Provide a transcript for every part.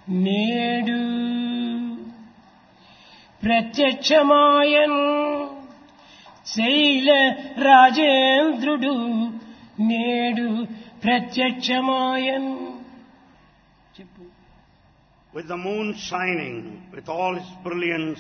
నేడు ప్రత్యక్షమాయన్ శైల రాజేంద్రుడు నేడు ప్రత్యక్షమాయన్. చెప్పు. With the moon shining with all its brilliance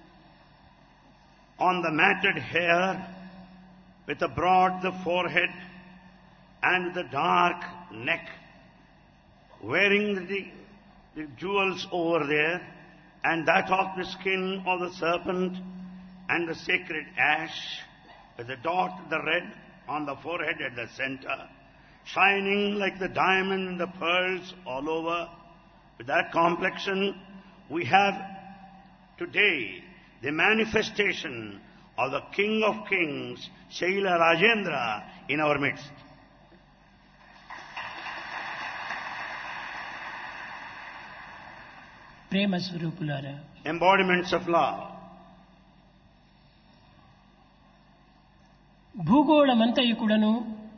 on the matted hair, with the broad the forehead and the dark neck, wearing the jewels over there, and that of the skin of the serpent and the sacred ash, with the dot, the red on the forehead at the center, shining like the diamond and the pearls all over. With that complexion, we have today the manifestation of the King of Kings, Shaila Rajendra, in our midst. ప్రేమ స్వరూపులారా, Embodiments of love. భూగోళమంతయు కూడాను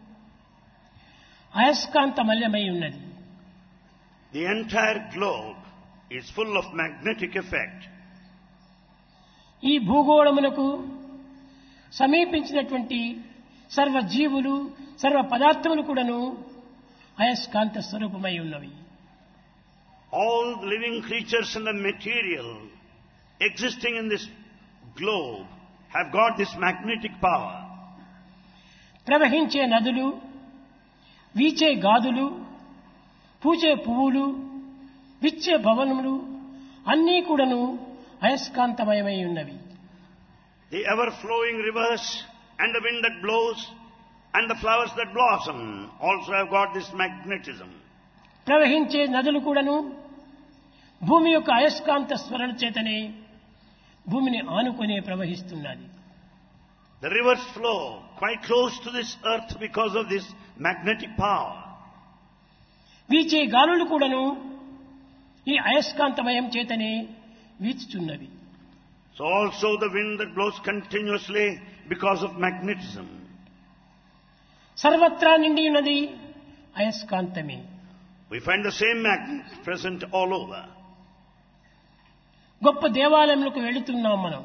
అయస్కాంతమయమై ఉన్నది. The entire globe is full of magnetic effect. ఈ భూగోళమునకు సమీపించినటువంటి సర్వ జీవులు సర్వ పదార్థములు కూడాను అయస్కాంత స్వరూపమై ఉన్నవి. All the living creatures and the material existing in this globe have got this magnetic power. ప్రవహించే నదులు, వీచే గాదులు, పూచే పువ్వులు, విచ్చే భవనములు అన్నీ కూడాను అయస్కాంతమయమై ఉన్నవి. The ever-flowing rivers and the wind that blows and the flowers that blossom also have got this magnetism. ప్రవహించే నదులు కూడాను భూమి యొక్క అయస్కాంత స్వరణ చేతనే భూమిని ఆనుకునే ప్రవహిస్తున్నది. The rivers flow quite close to this earth because of this magnetic power. వీచే గాలులు కూడాను ఈ అయస్కాంతమయం చేతనే వీచుచున్నవి. So also the wind that blows continuously because of magnetism. సర్వత్రా నిండి ఉన్నది అయస్కాంతమే. We find the same magnet present all over. గొప్ప దేవాలయములకు వెళుతున్నాం మనం.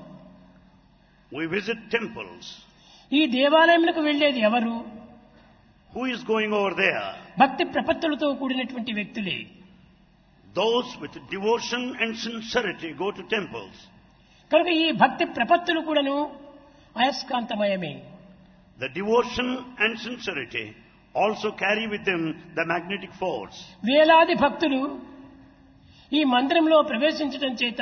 We visit temples. ఈ దేవాలయములకు వెళ్ళేది ఎవరు? Who is going over there? భక్తి ప్రపత్తులతో కూడినటువంటి వ్యక్తులే. Those with devotion and sincerity go to temples. కనుక ఈ భక్తి ప్రపత్తులు కూడాను అయస్కాంతమయమే. The devotion and sincerity also carry with them the magnetic force. వేలాది భక్తులు ఈ మందిరంలో ప్రవేశించడం చేత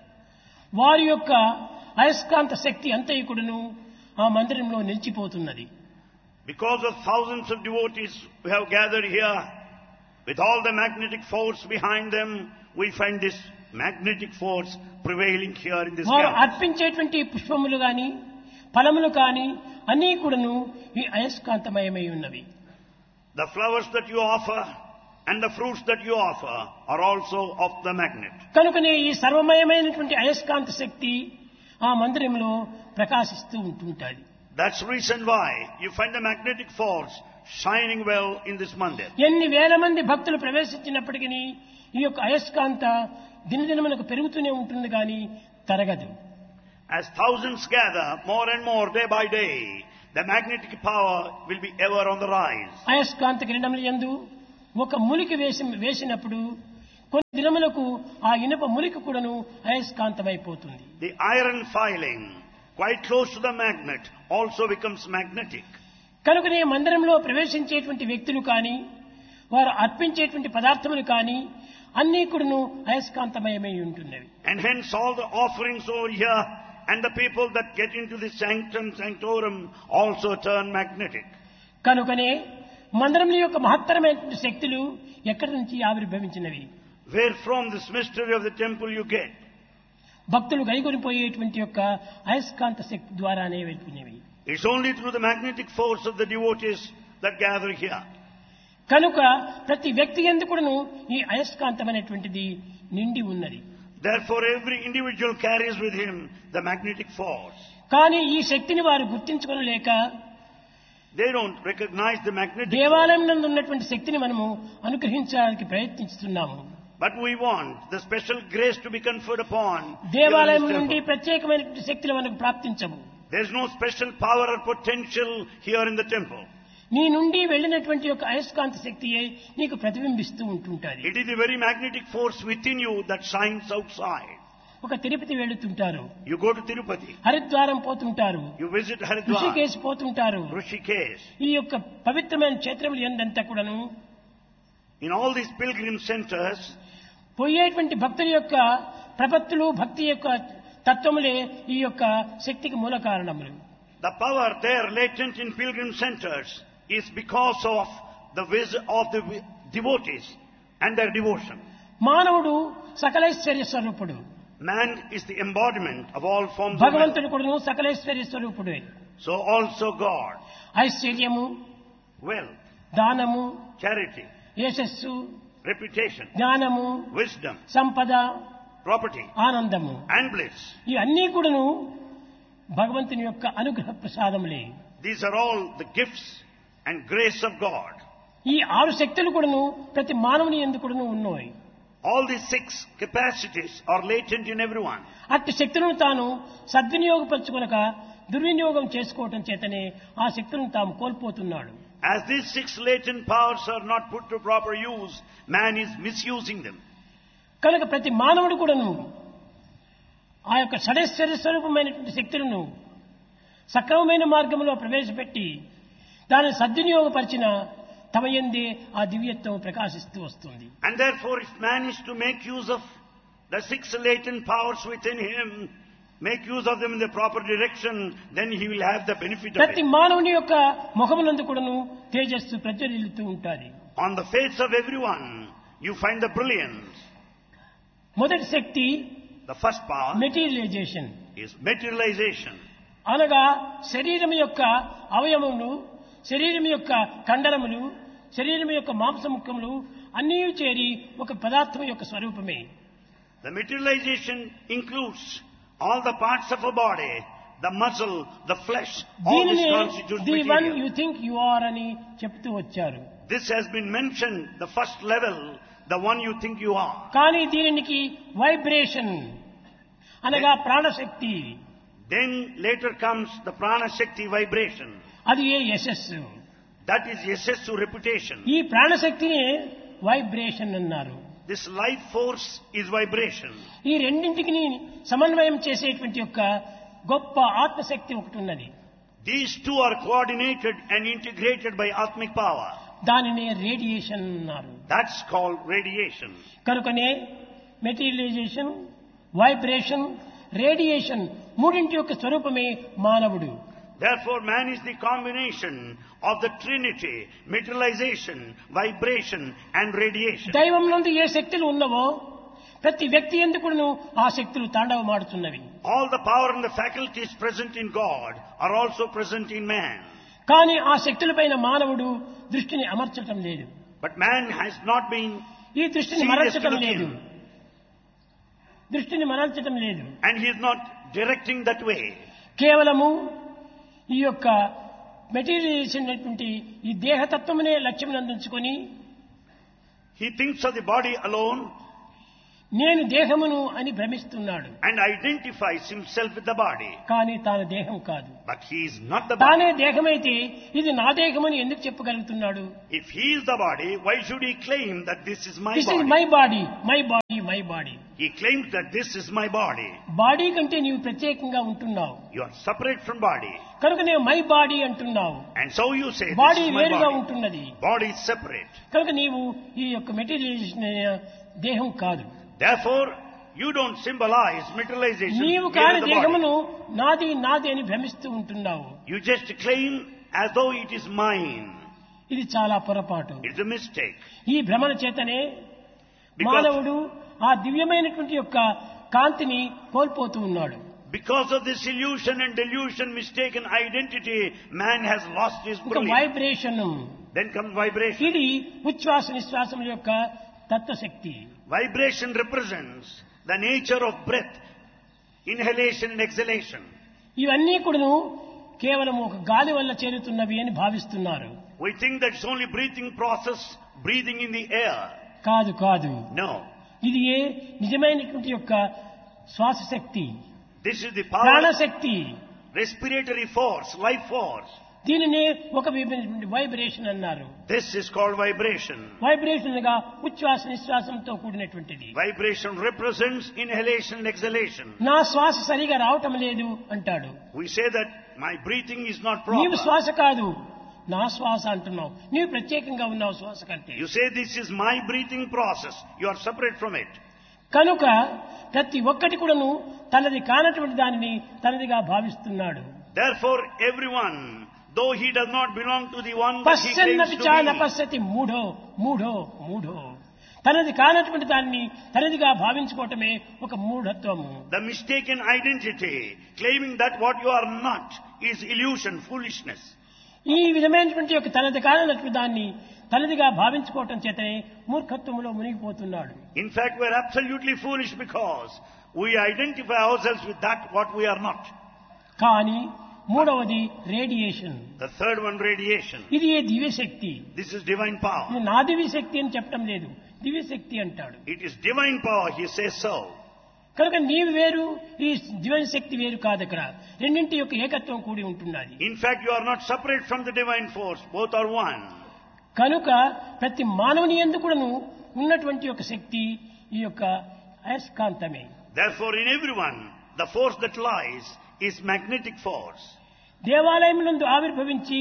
వారి యొక్క అయస్కాంత శక్తి అంతయుకుడును ఆ మందిరంలో నిలిచిపోతున్నది. Because of thousands of devotees who have gathered here, with all the magnetic force behind them, we find this magnetic force prevailing here in this వారు gathering. అర్పించేటువంటి పుష్పములు గాని ఫలములు కాని అన్నీ కూడాను ఈ అయస్కాంతమయమై ఉన్నవి. The flowers that you offer and the fruits that you offer are also of the magnet. కనుకనే ఈ సర్వమయమైనటువంటి అయస్కాంత శక్తి ఆ మందిరంలో ప్రకాశిస్తూ ఉంటుంటాది. That's the reason why you find the magnetic force shining well in this mandir. ఎన్ని వేల మంది భక్తులు ప్రవేశించినప్పటికీ ఈ యొక్క అయస్కాంత దినదినమునకు పెరుగుతూనే ఉంటుంది కానీ తరగదు. As thousands gather more and more day by day, the magnetic power will be ever on the rise. అయస్కాంత కిరణముల యందు ఒక ములికి వేసినప్పుడు కొన్ని దినములకు ఆ ఇనుప ములికి కూడాను అయస్కాంతమైపోతుంది. The iron filing quite close to the magnet also becomes magnetic. కనుకనే మందిరంలో ప్రవేశించేటువంటి వ్యక్తులు కానీ వారు అర్పించేటువంటి పదార్థములు కానీ అన్నీ కూడాను అయస్కాంతమయమై ఉంటున్నవి. And hence all the offerings over here and the people that get into the sanctum sanctorum also turn magnetic. కనుకనే మందిరం యొక్క మహత్తరమైనటువంటి శక్తులు ఎక్కడి నుంచి ఆవిర్భవించినవి? Where from this mystery of the temple you get? భక్తులు గైకొనిపోయేటువంటి యొక్క అయస్కాంత శక్తి ద్వారానే వెళ్తున్నవి. It's only through the magnetic force of the devotees that gather here. కనుక ప్రతి వ్యక్తి యందు కూడాను ఈ అయస్కాంతమైనటువంటిది నిండి ఉన్నది. Therefore every individual carries with him the magnetic force. కానీ ఈ శక్తిని వారు గుర్తించుకోలేక They don't recognize the magnetic force. దేవాలయం నందు ఉన్నటువంటి శక్తిని మనము అనుగ్రహించడానికి ప్రయత్నిస్తున్నాము. But we want the special grace to be conferred upon. దేవాలయం here in this నుండి temple. ప్రత్యేకమైనటువంటి శక్తులు మనకు ప్రాప్తించవు. There is no special power or potential here in the temple. నీ నుండి వెళ్ళినటువంటి యొక్క అయస్కాంత శక్తియే నీకు ప్రతిబింబిస్తూ ఉంటుంటాది. It is the very magnetic force within you that shines outside. ఒక Tirupati వెళుతుంటారు, You go to Tirupati, Haridwaram పోతుంటారు, you visit Haridwar, ఋషికేశ్ పోతుంటారు. Rishikesh. ఈ యొక్క పవిత్రమైన క్షేత్రములు ఎందంతా కూడాను In all these pilgrim centers, పోయేటువంటి భక్తుల యొక్క ప్రపత్తులు, భక్తి యొక్క తత్వములే ఈ యొక్క శక్తికి మూల కారణములు. the power there latent in pilgrim centers is because of the wisdom of the devotees and their devotion. మానవుడు సకలైశ్వర్య స్వరూపుడు, Man is the embodiment of all forms of wealth. భగవంతుడు కూడాను సకలైశ్వర్య స్వరూపుడే. So also God, ఐశ్వర్యము, wealth, దానము, charity, యశస్సు, reputation, జ్ఞానము, wisdom, సంపద, property, ఆనందము, and bliss. ఇవన్నీ కూడాను భగవంతుని యొక్క అనుగ్రహ ప్రసాదములే. These are all the gifts and grace of God. ఈ 6 శక్తులు కూడాను ప్రతి మానవుని యందు కూడాను ఉన్నాయి. All these 6 capacities are latent in everyone. అట్టి శక్తులను తాను సద్వినియోగపరచుకొనక దుర్వినియోగం చేసుకోవటం చేతనే ఆ శక్తులను తాము కోల్పోతున్నాడు. As these 6 latent powers are not put to proper use, man is misusing them. కనుక ప్రతి మానవుడు కూడాను ఆ యొక్క షడైశ్వర్య స్వరూపమైనటువంటి శక్తులను సక్రమమైన మార్గంలో ప్రవేశపెట్టి దానిని సద్వినియోగపరిచిన తమ యందే ఆ దివ్యత్వం ప్రకాశిస్తూ వస్తుంది. And therefore, if man is to make use of the 6 latent powers within him, make use of them in the proper direction, then he will have the benefit of ప్రతి it. మానవుని యొక్క ముఖమునందు కూడాను తేజస్సు ప్రజ్వలిల్లుతూ ఉంటుంది. On the face of everyone, you find the brilliance. మొదటి శక్తి The first power materialisation, is materialization. అనగా శరీరం యొక్క అవయవములు, శరీరం యొక్క కండరములు, శరీరం యొక్క మాంసముఖములు అన్నీ చేరి ఒక పదార్థం యొక్క స్వరూపమే. The materialization includes all the parts of a body, the muscle, the flesh, all దీనిని this constitutes the one material. You think you are అని చెప్తూ వచ్చారు. This has been mentioned, the first level, the one you think you are. కానీ దీనికి vibration అనగా ప్రాణశక్తి, Then later comes the prana shakti vibration. అది ఏ యశస్సు. That is yesessu reputation. ఈ ప్రాణశక్తిని వైబ్రేషన్ అన్నారు. This life force is vibration. ఈ రెండింటికి సమన్వయం చేసేటువంటి యొక్క గొప్ప ఆత్మశక్తి ఒకటి ఉన్నది. These two are coordinated and integrated by Atmic power. దానినే రేడియేషన్ అన్నారు. That's called radiation. కనుకనే మెటీరియలైజేషన్, వైబ్రేషన్, రేడియేషన్ మూడింటి యొక్క స్వరూపమే మానవుడు. Therefore, man is the combination of the Trinity, materialization, vibration and radiation. దైవం నందు ఏ శక్తులు ఉన్నవో ప్రతి వ్యక్తి ఎందుకును ఆ శక్తులు తాండవమాడుతున్నవి. All the power and the faculties present in God are also present in man. కానీ ఆ శక్తులపైన మానవుడు దృష్టిని అమర్చటం లేదు. But man has not been ఈ దృష్టిని serious to మరల్చటం look లేదు. in. దృష్టిని మరల్చటం లేదు. And he is not directing that way. కేవలము ఈ యొక్క మెటీరియలైజేషన్ అనేటువంటి ఈ దేహతత్వమునే లక్ష్యం అందించుకొని He thinks of the body alone నేను దేహమును అని భ్రమిస్తున్నాడు. and identifies himself with the body. కానీ తాను దేహం కాదు. But he is not the body. తానే దేహమైతే ఇది నా దేహమని ఎందుకు చెప్పగలుగుతున్నాడు? If he is the body, why should he claim that this is my this is body? My body, my body, my body. He claims that this is my body. Body కంటే నీవు ప్రత్యేకంగా ఉంటున్నావు You are separate from body. కనుక నేను my body అంటున్నావు. And so you say, body this is my వేరుగా body. ఉంటున్నది. Body is separate. కనుక నీవు ఈ యొక్క మెటీరియలైజేషన్ దేహం కాదు. Therefore, you don't symbolize materialization నీవు here కాని in the దేహమును body. నాది నాది అని భ్రమిస్తూ ఉంటున్నావు. You just claim as though it is mine. ఇది చాలా పొరపాటు. It's a mistake. ఈ భ్రమణ చేతనే Because- మానవుడు ఆ దివ్యమైనటువంటి యొక్క కాంతిని కోల్పోతూ ఉన్నాడు. Because of this illusion and delusion, mistaken identity, man has lost his ఒక brilliance. Vibration, Then comes vibration. ఇది ఉచ్ఛ్వాస నిశ్వాసముల యొక్క తత్వశక్తి. Vibration represents the nature of breath, inhalation and exhalation. ఇవన్నీ కూడాను కేవలం ఒక గాలి వల్ల చేరుతున్నవి అని భావిస్తున్నారు. We think that it's only breathing process, breathing in the air. కాదు కాదు. No. ఇది ఏ నిజమైనటువంటి యొక్క శ్వాస శక్తి, This is the power, ప్రాణశక్తి. respiratory force, life force. దీనినే ఒక వైబ్రేషన్ అన్నారు. This is called vibration. Vibration గా ఉచ్ఛ్వాస నిశ్వాసంతో కూడినటువంటిది. Vibration represents inhalation and exhalation. నా శ్వాస సరిగా రావటం లేదు అంటాడు. We say that my breathing is not నీవు proper. శ్వాస కాదు, నా శ్వాస అంటున్నావు. నీవు ప్రత్యేకంగా ఉన్నావు శ్వాస కంటే. You say this is my breathing process. You are separate from it. కనుక ప్రతి ఒక్కటి కూడాను తనది కానటువంటి దానిని తనదిగా భావిస్తున్నాడు. Therefore, everyone, though he does not belong to the one that he పశ్చన్నపి claims చా to be, నపశ్యతి మూఢో మూఢో మూఢో. తనది కానటువంటి దాన్ని తనదిగా భావించుకోవటమే ఒక మూఢత్వము. the mistaken identity, claiming that what you are not, is illusion, foolishness. ఈ విధమైనటువంటి యొక్క తనది కానటువంటి దాన్ని తనదిగా భావించుకోవటం చేతనే మూర్ఖత్వంలో మునిగిపోతున్నాడు. In fact, we are absolutely foolish because we identify ourselves with that what we are not. కానీ మూడవది radiation. The third one, radiation. ఇది ఏ దివ్యశక్తి. This is divine power. ఇది నా దివ్యశక్తి అని చెప్పటం లేదు, దివ్యశక్తి అంటాడు. It is divine power, he says so. కనుక నీవు వేరు, ఈ divine శక్తి వేరు కాదు. అక్కడ రెండింటి యొక్క ఏకత్వం కూడి ఉంటున్నది. In fact, you are not separate from the divine force. Both are one. కనుక ప్రతి మానవుని యందు కూడాను ఉన్నటువంటి యొక్క శక్తి ఈ యొక్క అయస్కాంతమే. Therefore, in everyone, the force that lies is magnetic force. దేవాలయములందు ఆవిర్భవించి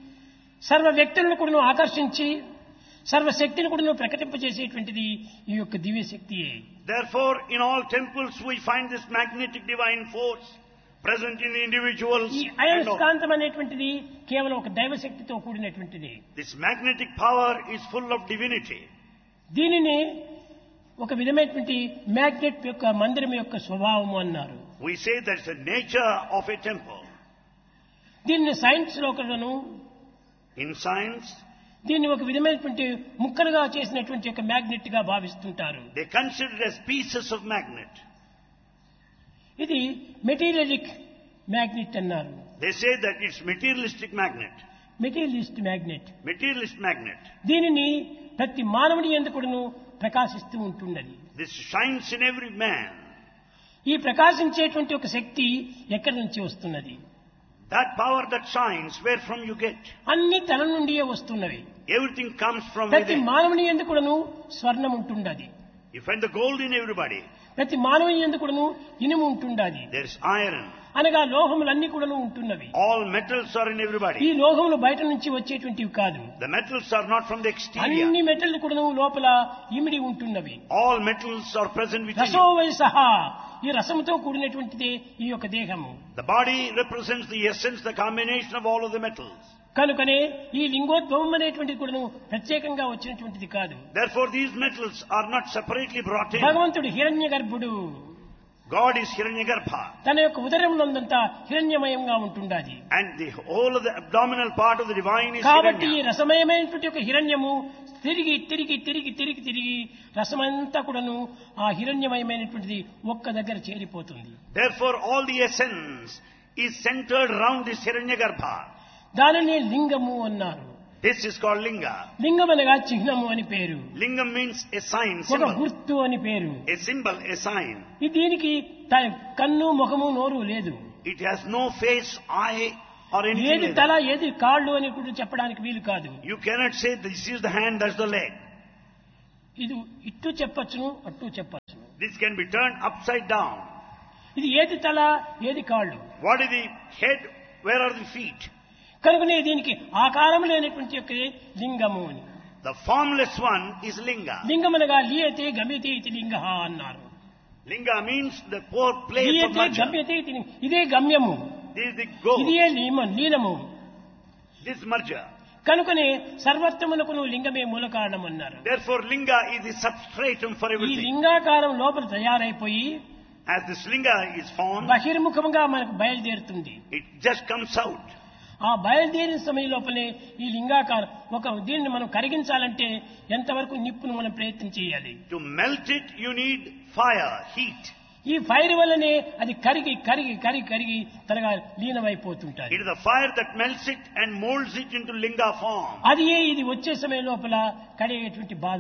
సర్వ వ్యక్తులను కూడాను ఆకర్షించి సర్వశక్తిని కూడాను ప్రకటింపజేసేటువంటిది ఈ యొక్క దివ్యశక్తియే. Therefore, in all temples we find this magnetic divine force present in the individuals. ఈ అయస్కాంతం అనేటువంటిది కేవలం ఒక దైవశక్తితో కూడినటువంటిది. This magnetic power is full of divinity. దీనిని ఒక విధమైనటువంటి మ్యాగ్నెట్ యొక్క మందిరం యొక్క స్వభావము అన్నారు. We say that's the nature of a temple. దీన్ని సైన్స్ లో కూడాను In science, దీన్ని ఒక విధమైనటువంటి ముక్కలుగా చేసినటువంటి ఒక మ్యాగ్నెట్ గా భావిస్తుంటారు. they consider it as pieces of magnet. ఇది మెటీరియలిక్ మ్యాగ్నెట్ అన్నారు. They say that it's materialistic magnet. Materialist magnet. Materialist magnet. దీనిని ప్రతి మానవుని యందు కూడాను ప్రకాశిస్తూ ఉంటున్నది. This shines in every man. ఈ ప్రకాశించేటువంటి ఒక శక్తి ఎక్కడి నుంచి వస్తున్నది? That power that shines, where from you get? అన్ని తన నుండియే వస్తున్నవి. Everything comes from ప్రతి within. మానవుని యందు కూడాను స్వర్ణం ఉంటున్నది. You find the gold in everybody. ప్రతి మానవుని యందు కూడాను ఇనుము ఉంటున్నది. There is iron. అనగా లోహములన్నీ కూడాను ఉంటున్నవి. All metals are in ఈ everybody. లోహములు బయట నుంచి వచ్చేటువంటివి కాదు. The metals are not from the exterior. అన్ని మెటల్ కూడాను లోపల ఇమిడి ఉంటున్నవి. All metals are present within రసో you. Why సహా, ఈ రసముతో కూడినటువంటిదే ఈ యొక్క దేహము. The body represents the essence, the combination of all of the metals. కనుకనే ఈ లింగోద్భవం అనేటువంటిది కూడాను ప్రత్యేకంగా వచ్చినటువంటిది కాదు. Therefore, these metals are not separately brought in. భగవంతుడు హిరణ్య గర్భుడు. God is Hiranyagarbha. తన యొక్క ఉదరమునందంతా హిరణ్యమయంగా ఉంటుండాది. And the whole of the abdominal part of the divine is కాబట్టి ఈ Hiranya. రసమయమైనటువంటి ఒక హిరణ్యము తిరిగి తిరిగి తిరిగి తిరిగి తిరిగి రసమంతా కూడాను ఆ హిరణ్యమయమైనటువంటిది ఒక్క దగ్గర చేరిపోతుంది. Therefore, all the essence is centered around this Hiranyagarbha. దానినే లింగము అన్నారు. This is called Linga. లింగం అనగా చిహ్నము అని పేరు, Lingam means a sign, ఒక symbol. గుర్తు అని పేరు. A symbol, a sign. ఈ దీనికి కన్ను ముఖము నోరు లేదు. It has no face, eye, or anything ఏది like తల that. ఏది కాళ్ళు అని కూడా చెప్పడానికి వీలు కాదు. You cannot say this is the hand, that's the leg. ఇది ఇట్టు చెప్పచ్చును, అట్టు చెప్పచ్చును. This can be turned upside down. ఇది ఏది తల ఏది కాళ్ళు. What is the head? Where are the feet? కనుకనే దీనికి ఆకారం లేనటువంటి యొక్క లింగము అని. The formless one is Linga. లింగం అనగా లీయతే గమ్యతే ఇది లింగ అన్నారు. Linga means the poor place of లీయతే merger. గమ్యతే ఇది ఇదే గమ్యము, This is the goal. ఇదే లీనము. This merger. కనుకనే సర్వత్వమునకును లింగమే మూల కారణం అన్నారు. Therefore, Linga is the substratum for ఈ everything. లింగాకారం లోపల తయారైపోయి As this Linga is formed, బహిర్ముఖంగా మనకు బయలుదేరుతుంది. it just comes out. ఆ బయలుదేరిన సమయం లోపలే ఈ లింగాకారం దీన్ని మనం కరిగించాలంటే ఎంతవరకు నిప్పును మనం ప్రయత్నం చేయాలి. To melt it, you need fire, heat. ఈ ఫైర్ వల్లనే అది కరిగి కరిగి కరిగి కరిగి త్వరగా లీనమైపోతుంటారు. It is the fire that melts it and molds it into Linga form. అది ఇది వచ్చే సమయం లోపల కలిగేటువంటి బాధలు.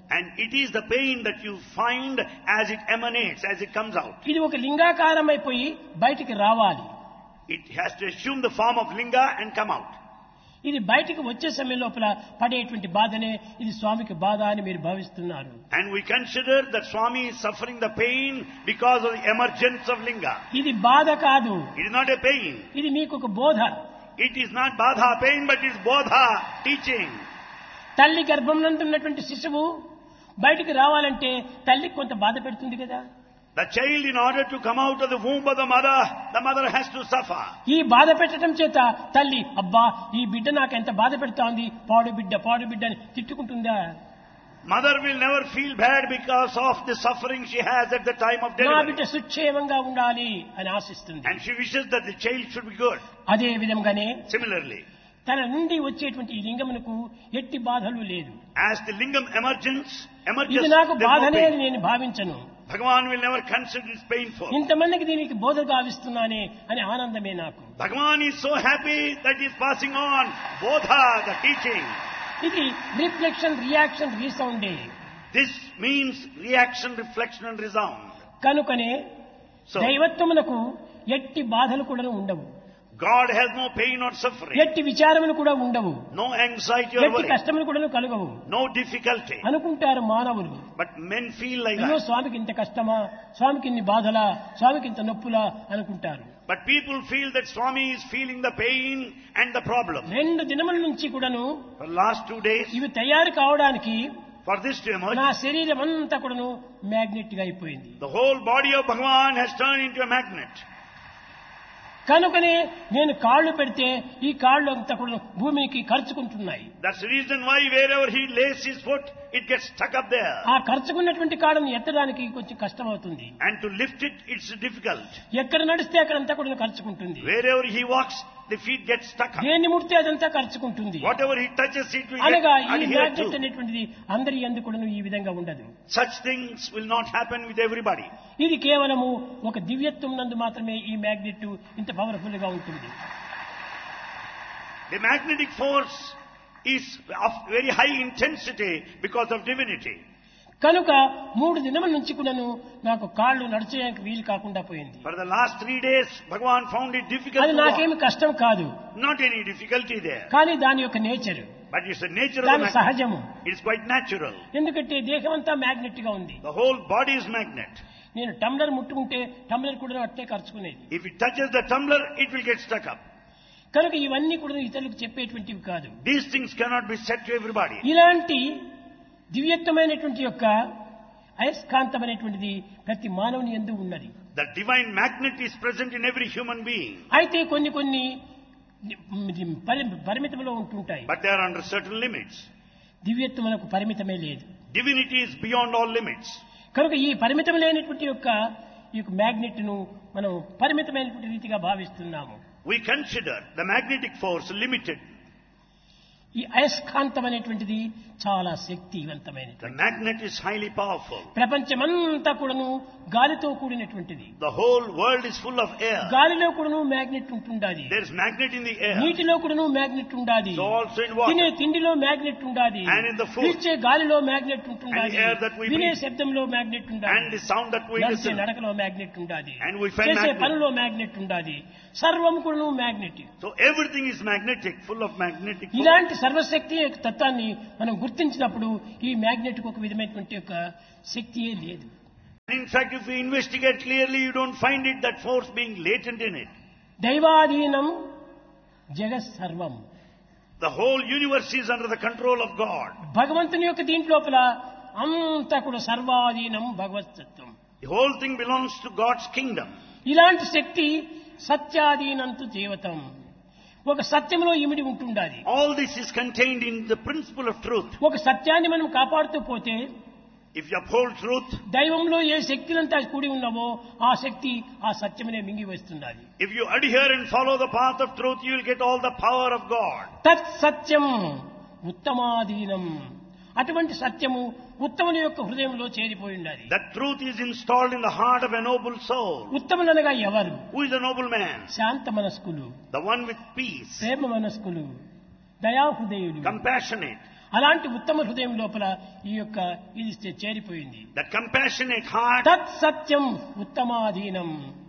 And it is the pain that you find as it emanates, as it comes out. ఇది ఒక లింగాకారం అయిపోయి బయటికి రావాలి. It has to assume the form of linga and come out. ఇది బయటికి వచ్చే సమయం లోపల పడేటువంటి బాధనే ఇది స్వామికి బాధ అని మీరు భావిస్తున్నారు. And we consider that Swami is suffering the pain because of the emergence of linga. ఇది బాధ కాదు, It is not a pain. ఇది మీకు ఒక బోధ. It is not badha pain, but it is bodha teaching. తల్లి గర్భంలో ఉన్నటువంటి శిశువు బయటికి రావాలంటే తల్లికి కొంత బాధ పెడుతుంది కదా. The child, in order to come out of the womb of the mother has to suffer. ఈ బాధ పెట్టడం చేత తల్లి అబ్బా ఈ బిడ్డ నాకు ఎంత బాధ పెడతా ఉంది, పాడు బిడ్డ అని తిట్టుకుంటుందా? Mother will never feel bad because of the suffering she has at the time of నా delivery. బిడ్డ సుక్షేమంగా ఉండాలి అని ఆశిస్తుంది. And she wishes that the child should be good. అదే విధంగానే Similarly, తన నుండి వచ్చేటువంటి ఈ లింగమునకు ఎట్టి బాధలు లేదు. as the lingam emerges, ఇది నాకు there's no బాధనే pain. అని నేను భావించను. Bhagavan will never consider it painful. ఇంతమందికి దీనికి బోధ గావిస్తున్నానే అని ఆనందమే నాకు. Bhagavan is so happy that he is passing on bodha, the teaching. ఇది reflection, reaction, రీసౌండే. This means reaction, reflection and resound. కనుకనే So, దైవత్వమునకు ఎట్టి బాధలు కూడా ఉండవు, God has no pain or suffering, ఎట్టి విచారములు కూడా ఉండవు, no anxiety or ఎట్టి worry, కష్టములు కూడా కలగవు no difficulty. అనుకుంటారు మానవులు. But men feel like అయ్యో that. స్వామికి ఇంత కష్టమా, స్వామికి ఇన్ని బాధలా, స్వామికి ఇంత నొప్పులా అనుకుంటారు. But people feel that Swami is feeling the pain and the problem. 2 దినముల నుంచి కూడాను For the last 2 days, ఇవి తయారు కావడానికి for this to emerge, నా శరీరం అంతా కూడాను మ్యాగ్నెట్ గా అయిపోయింది. the whole body of Bhagavan has turned into a magnet. కనుకనే నేను కాళ్ళు పెడితే ఈ కాళ్ళు అంతా కూడా భూమికి ఖర్చుకుంటున్నాయి. That's the reason why wherever he lays his foot, it gets stuck up there. ఆ ఖర్చుకున్నటువంటి కాళ్ళను ఎత్తడానికి కొంచెం కష్టం అవుతుంది. And to lift it, it's difficult. ఎక్కడ నడిస్తే అక్కడంతా కూడా ఖర్చుకుంటుంది. Wherever he walks, the feet get stuck up. దేన్ని ముడితే అదంతా ఖర్చుకుంటుంది. Whatever he touches, it will అనగా get ఈ adhered మ్యాగ్నెట్ to. అనేటువంటిది అందరి యందు కూడాను ఈ విధంగా ఉండదు. Such things will not happen with everybody. ఇది కేవలము ఒక దివ్యత్వం నందు మాత్రమే ఈ మ్యాగ్నెట్ ఇంత పవర్ఫుల్ గా ఉంటుంది. The magnetic force is of very high intensity because of divinity. కనుక 3 దినముల నుంచి కూడాను నాకు కాళ్ళు నడిచేయడానికి వీలు కాకుండా పోయింది. For the last 3 days, Bhagavan found it difficult అది to walk. నాకేమి కష్టం కాదు, Not any difficulty there. కానీ దాని యొక్క nature, But it's the nature of the దాని magnet. సహజము. It's quite natural. ఎందుకంటే దేహం అంతా మ్యాగ్నెట్ గా ఉంది. The whole body is magnet. నేను టంబ్లర్ ముట్టుకుంటే టంబ్లర్ కూడా అట్టే ఖర్చుకునేది. If it touches the tumbler, it will get stuck up. కనుక ఇవన్నీ కూడా ఇతరులకు చెప్పేటువంటివి కాదు. These things cannot be said to everybody. ఇలాంటి దివ్యత్వమైనటువంటి యొక్క అయస్కాంతమైనటువంటిది ప్రతి మానవుని యందు ఉన్నది. The divine magnet is present in every human being. అయితే కొన్ని పరిమితంలో ఉంటుంటాయి. But they are under certain limits. దివ్యత్వమునకు పరిమితమే లేదు. Divinity is beyond all limits. కనుక ఈ పరిమితం లేనటువంటి యొక్క ఈ మ్యాగ్నెట్ ను మనం పరిమితమైనటువంటి రీతిగా భావిస్తున్నాము. We consider the magnetic force limited. ఈ అయస్కాంతం అనేటువంటిది చాలా శక్తివంతమైనది. The magnet is highly powerful. ప్రపంచమంతా కూడాను గాలితో కూడినటువంటిది. The whole world is full of air. గాలిలో కూడాను magnet ఉంటుండాది. There is magnet in the air. నీటిలో కూడాను మ్యాగ్నెట్ ఉండాది. So also in water. తినే తిండిలో మ్యాగ్నెట్ ఉండాది. And in the food. పీల్చే గాలిలో magnet ఉంటుండాది. And the air that we వినే breathe. శబ్దంలో మ్యాగ్నెట్ ఉండాది. And the sound that we నడిచే listen. నడకలో మ్యాగ్నెట్ ఉండాది. And we find చేసే magnet. పనులో మ్యాగ్నెట్ ఉండాది. సర్వం కూడాను magnet. So everything is magnetic, full of magnetic force. ఇలాంటి సర్వశక్తి యొక్క తత్వాన్ని మనం గుర్తించినప్పుడు ఈ మ్యాగ్నెట్ కు ఒక విధమైనటువంటి యొక్క శక్తియే లేదు. In fact, if you investigate clearly, you don't find it, that force being latent in it. దైవాధీనం జగత్ సర్వం. The whole universe is under the control of God. భగవంతుని యొక్క దీంట్లోపల అంతా కూడా సర్వాధీనం భగవతత్వం. The whole thing belongs to God's kingdom. ఇలాంటి శక్తి సత్యాధీనంతు జీవితం. ఒక సత్యంలో ఇమిడి ఉంటుండాలి. All this is contained in the principle of truth. ఒక సత్యాన్ని మనం కాపాడుతూ పోతే If you uphold truth, దైవంలో ఏ శక్తినంతా కూడి ఉన్నామో ఆ శక్తి ఆ సత్యమనే మింగి వేస్తుండాలి. if you adhere and follow the path of truth, you will get all the power of God. తత్ సత్యం ఉత్తమాధీనం. అటువంటి సత్యము ఉత్తముని యొక్క హృదయంలో చేరిపోయి ఉండాలి. That truth is installed in the heart of a noble soul. ఉత్తములనగా ఎవరు? Who is a noble man? Shanta మనస్కులు, The one with peace, Prema మనస్కులు, దయాహృదయులు, compassionate. అలాంటి ఉత్తమ హృదయం లోపల ఈ యొక్క ఇది చేరిపోయింది. That compassionate heart తత్ సత్యం ఉత్తమాధీనం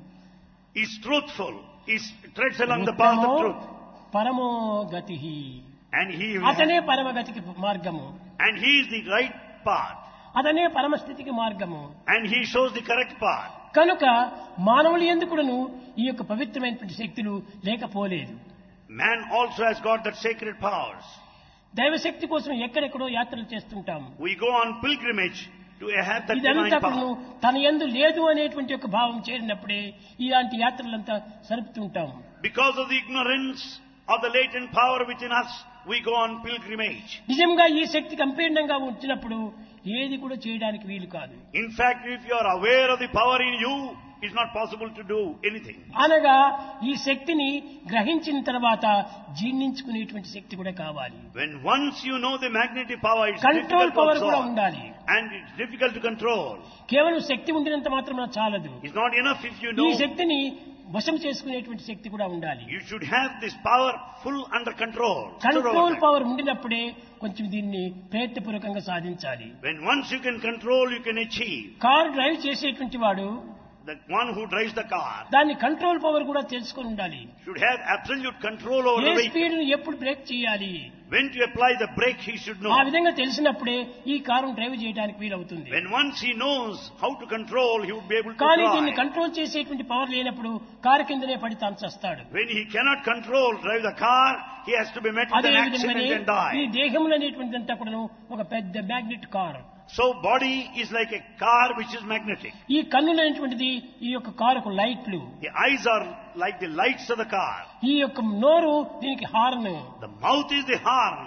is truthful, is treads along the path of truth. పరమో గతి And అతనే పరమగతికి మార్గము, he is the right path. అతనే పరమస్థితికి మార్గము. And he shows the correct path. కనుక మానవులు ఎందుకును ఈ యొక్క పవిత్రమైనటువంటి శక్తులు లేకపోలేదు. Man also has got that sacred powers. దైవశక్తి కోసం ఎక్కడెక్కడో యాత్రలు చేస్తుంటాము. We go on pilgrimage to have that divine ఇదంతా power. తన యందు లేదు అనేటువంటి ఒక భావం చేరినప్పుడే ఇలాంటి యాత్రలంతా సరుపుతుంటాము. Because of the ignorance of the latent power within us, we go on pilgrimage. నిజంగా ఈ శక్తి సంపూర్ణంగా వచ్చినప్పుడు ఏది కూడా చేయడానికి వీలు కాదు. In fact, if you are aware of the power in you, it's not possible to do anything. అనగా ఈ శక్తిని గ్రహించిన తర్వాత జీర్ణించుకునేటువంటి శక్తి కూడా కావాలి. When once you know the magnetic power, it's control difficult to power కూడా absorb. ఉండాలి. And it's difficult to control. కేవలం శక్తి ఉండినంత మాత్రమే చాలదు. It's not enough if you ఈ know. శక్తిని వశం చేసుకునేటువంటి శక్తి కూడా ఉండాలి. You should have this power full under control. Control power ఉండినప్పుడే కొంచెం దీన్ని ప్రయత్నపూర్వకంగా సాధించాలి. When once you can control, you can achieve. Car drive చేసేటువంటి వాడు The one who drives the car దాన్ని కంట్రోల్ పవర్ కూడా తెలుసుకొని ఉండాలి. should have absolute control over A the vehicle. Speed ను ఎప్పుడు బ్రేక్ చేయాలి, When to apply the brake, he should know. ఆ విధంగా తెలిసినప్పుడే ఈ కారును డ్రైవ్ చేయడానికి వీలవుతుంది. When once he knows how to control, he would be able to కానీ దీన్ని drive. కంట్రోల్ చేసేటువంటి పవర్ లేనప్పుడు కారు కిందనే పడి తాల్చేస్తాడు. When he cannot control, drive the car, he has to be met with అదే an విధంగానే accident and ఈ die. దేహములు అనేటువంటిదంతా కూడా ఒక పెద్ద magnet car. So body is like a car which is magnetic. ఈ కన్నులు అనేటువంటిది ఈ యొక్క కారుకు లైట్లు, The eyes are like the lights of the car. ఈ యొక్క నోరు దీనికి horn, The mouth is the horn.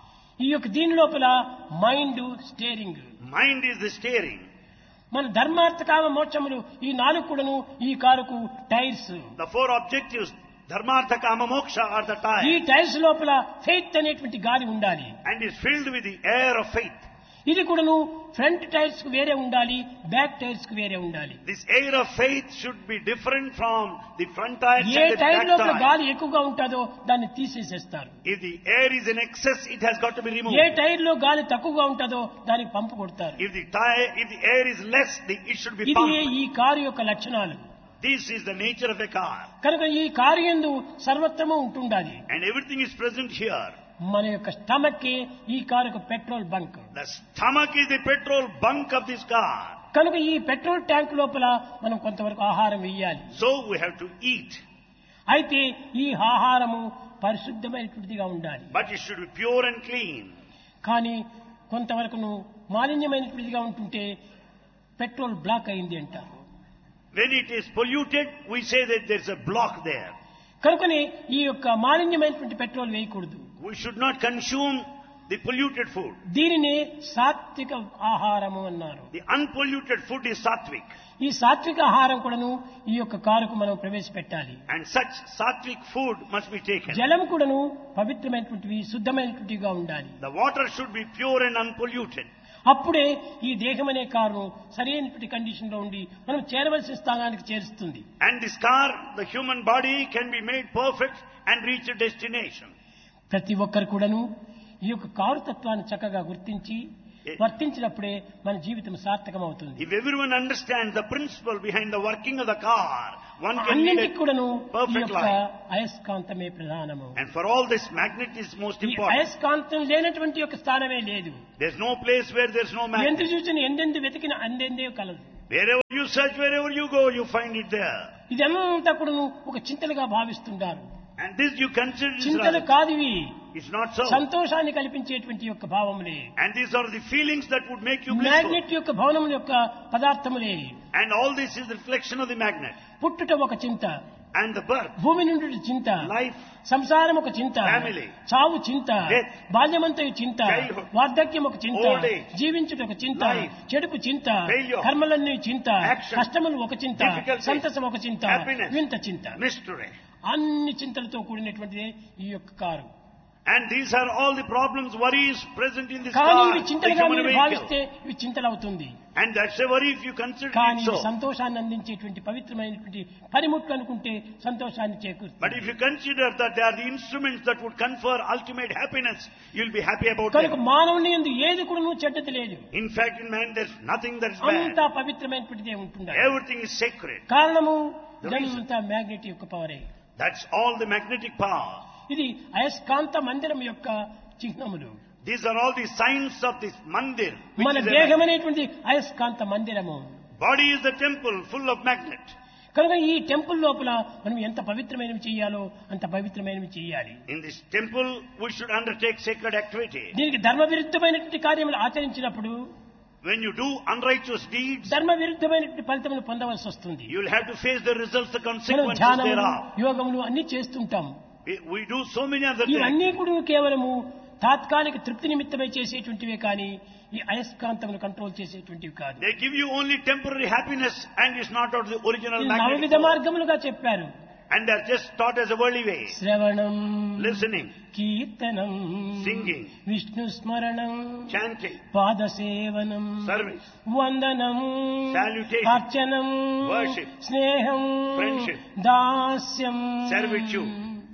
ఈ యొక్క దీని లోపల mind steering. Mind is the steering. మన ధర్మార్థ కామ మోక్షములు ఈ నాలుగు కూడాను ఈ కారుకు tyres. The four objectives, dharmartha, kama, moksha, are the ఈ tire. టైర్స్ లోపల ఫెయిత్ అనేటువంటి గాలి ఉండాలి. And is filled with the air of faith. ఇది కూడాను ఫ్రంట్ టైర్స్ కు వేరే ఉండాలి, బ్యాక్ టైర్స్ కు వేరే ఉండాలి. This air of faith should be different from the front tires A and the tyre back లోపల tires. గాలి ఎక్కువగా ఉంటుందో దాన్ని తీసేసేస్తారు. If the air is in excess, it has got to be removed. A tyre లో గాలి తక్కువగా ఉంటుందో దానికి పంపు కొడతారు. If the air is less, it should be ఇది pumped. ఈ కారు యొక్క లక్షణాలు. This is the nature of a car. కనుక ఈ కారు యందు సర్వత్రము ఉంటుండాలి. And everything is present here. మన యొక్క స్టమక్ ఈ కారుకు petrol bunk. The stomach is the petrol bunk of this car. కనుక ఈ పెట్రోల్ ట్యాంక్ లోపల మనం కొంతవరకు ఆహారం వేయాలి. So we have to eat. అయితే ఈ ఆహారము పరిశుద్ధమైనటువంటిదిగా ఉండాలి. But it should be pure and clean. కానీ కొంతవరకును మాలిన్యమైనటువంటిదిగా ఉంటుంటే పెట్రోల్ బ్లాక్ అయింది అంటారు. When it is polluted, we say that there's a block there. కనుకనే ఈ యొక్క మాలిన్యమైనటువంటి పెట్రోల్ వేయకూడదు. We should not consume the polluted food. దీనిని సాత్విక ఆహారము అన్నారు. The unpolluted food is sattvic. ఈ సాత్విక ఆహారం కూడాను ఈ యొక్క కారుకు మనం ప్రవేశపెట్టాలి. And such sattvic food must be taken. జలం కూడాను పవిత్రమైనటువంటివి, శుద్ధమైనటువంటివిగా ఉండాలి. The water should be pure and unpolluted. అప్పుడే ఈ దేహం అనే కారు సరైనటువంటి కండిషన్ లో ఉండి మనం చేరవలసిన స్థానానికి చేరుస్తుంది. And this car, the human body, can be made perfect and reach a destination. ప్రతి ఒక్కరు కూడాను ఈ యొక్క కారు తత్వాన్ని చక్కగా గుర్తించి వర్తించినప్పుడే మన జీవితం సార్థకం అవుతుంది. If everyone understands the principle behind the working of the car, one can lead అన్నింటికి a కూడాను ఈ perfect యొక్క life. అయస్కాంతమే ప్రధానము. And for all this, magnet is most ఈ important. అయస్కాంతం లేనటువంటి యొక్క స్థానమే లేదు. There's no place where there's no ఎంత magnet. చూసిన ఎందెందు వెతికిన అందెందే కలదు. Wherever you search, wherever you go, you find it there. ఇదంతా కూడాను ఒక చింతలుగా భావిస్తుంటారు. And this you consider is చింతలు right. కాదివి, It's not so. సంతోషాన్ని కల్పించేటువంటి యొక్క భావములే. And these are the feelings that would make you blissful. Magnet యొక్క భవనముల యొక్క పదార్థములే. And all this is the reflection of the magnet. పుట్టుట ఒక చింత, And the birth, భూమి నుండి చింత, life, సంసారం ఒక చింత, Family, చావు చింత, death, బాల్యమంతయు చింత, childhood, వార్ధక్యం ఒక చింత, old age, జీవించుట ఒక చింత, life, చెడుకు చింత, failure, కర్మలన్నీ చింత, action, కష్టములు ఒక చింత, difficulties, సంతసం ఒక చింత, happiness, వింత చింత. mystery. అన్ని చింతలతో కూడినటువంటిదే ఈ యొక్క car. And these are all the problems, worries present in this కానీ car, ఇవి the చింతలుగా human మీరు vehicle. భావిస్తే ఇవి చింతలు అవుతుంది. And that's a worry if you consider కానీ it ఇవి so. సంతోషాన్ని అందించేటువంటి పవిత్రమైనటువంటి పనిముట్లు అనుకుంటే సంతోషాన్ని But చేకూరుతుంది. if you consider that they are the instruments that would confer ultimate happiness, you'll be happy about కనుక them. మానవుని యందు ఏది కూడా చెడ్డది లేదు. In fact, in man, there's nothing that's అంతా bad. పవిత్రమైనటువంటిదే ఉంటుంది. Everything is sacred. కారణము The reason. ఇదంతా మ్యాగ్నెట్ యొక్క పవరే. That's all the magnetic power. ఇది అయస్కాంత మందిరం యొక్క చిహ్నములు. These are all the signs of this mandir. Which మన is a దేహం అనేటువంటి అయస్కాంత మందిరము. body is the temple full of magnet. కనుక ఈ టెంపుల్ లోపల మనం ఎంత పవిత్రమైనవి చేయాలో అంత పవిత్రమైనవి చేయాలి. In this temple, we should undertake sacred activity. దీనికి ధర్మ విరుద్ధమైనటువంటి కార్యములు ఆచరించినప్పుడు When you do unrighteous deeds, ధర్మ విరుద్ధమైనటువంటి ఫలితములు పొందవలసి వస్తుంది. you'll have to face the results, the మనం consequences ధ్యానములు thereof. యోగములు అన్ని చేస్తుంటాం. We do so many other things. ఇవన్నీ కూడా కేవలము తాత్కాలిక తృప్తి నిమిత్తమై చేసేటువంటివే కానీ ఈ అయస్కాంతమును కంట్రోల్ చేసేటువంటివి కాదు. They give you only temporary happiness and it's not out of the original ఇది magnetic నవవిధ force. మార్గములుగా చెప్పారు. And they're just taught as a worldly way. శ్రవణం, Listening, కీర్తనం, singing, విష్ణు స్మరణం, chanting, పాదసేవనం, service, వందనం, salutation, అర్చనం, worship, స్నేహం, friendship, దాస్యం, servitude.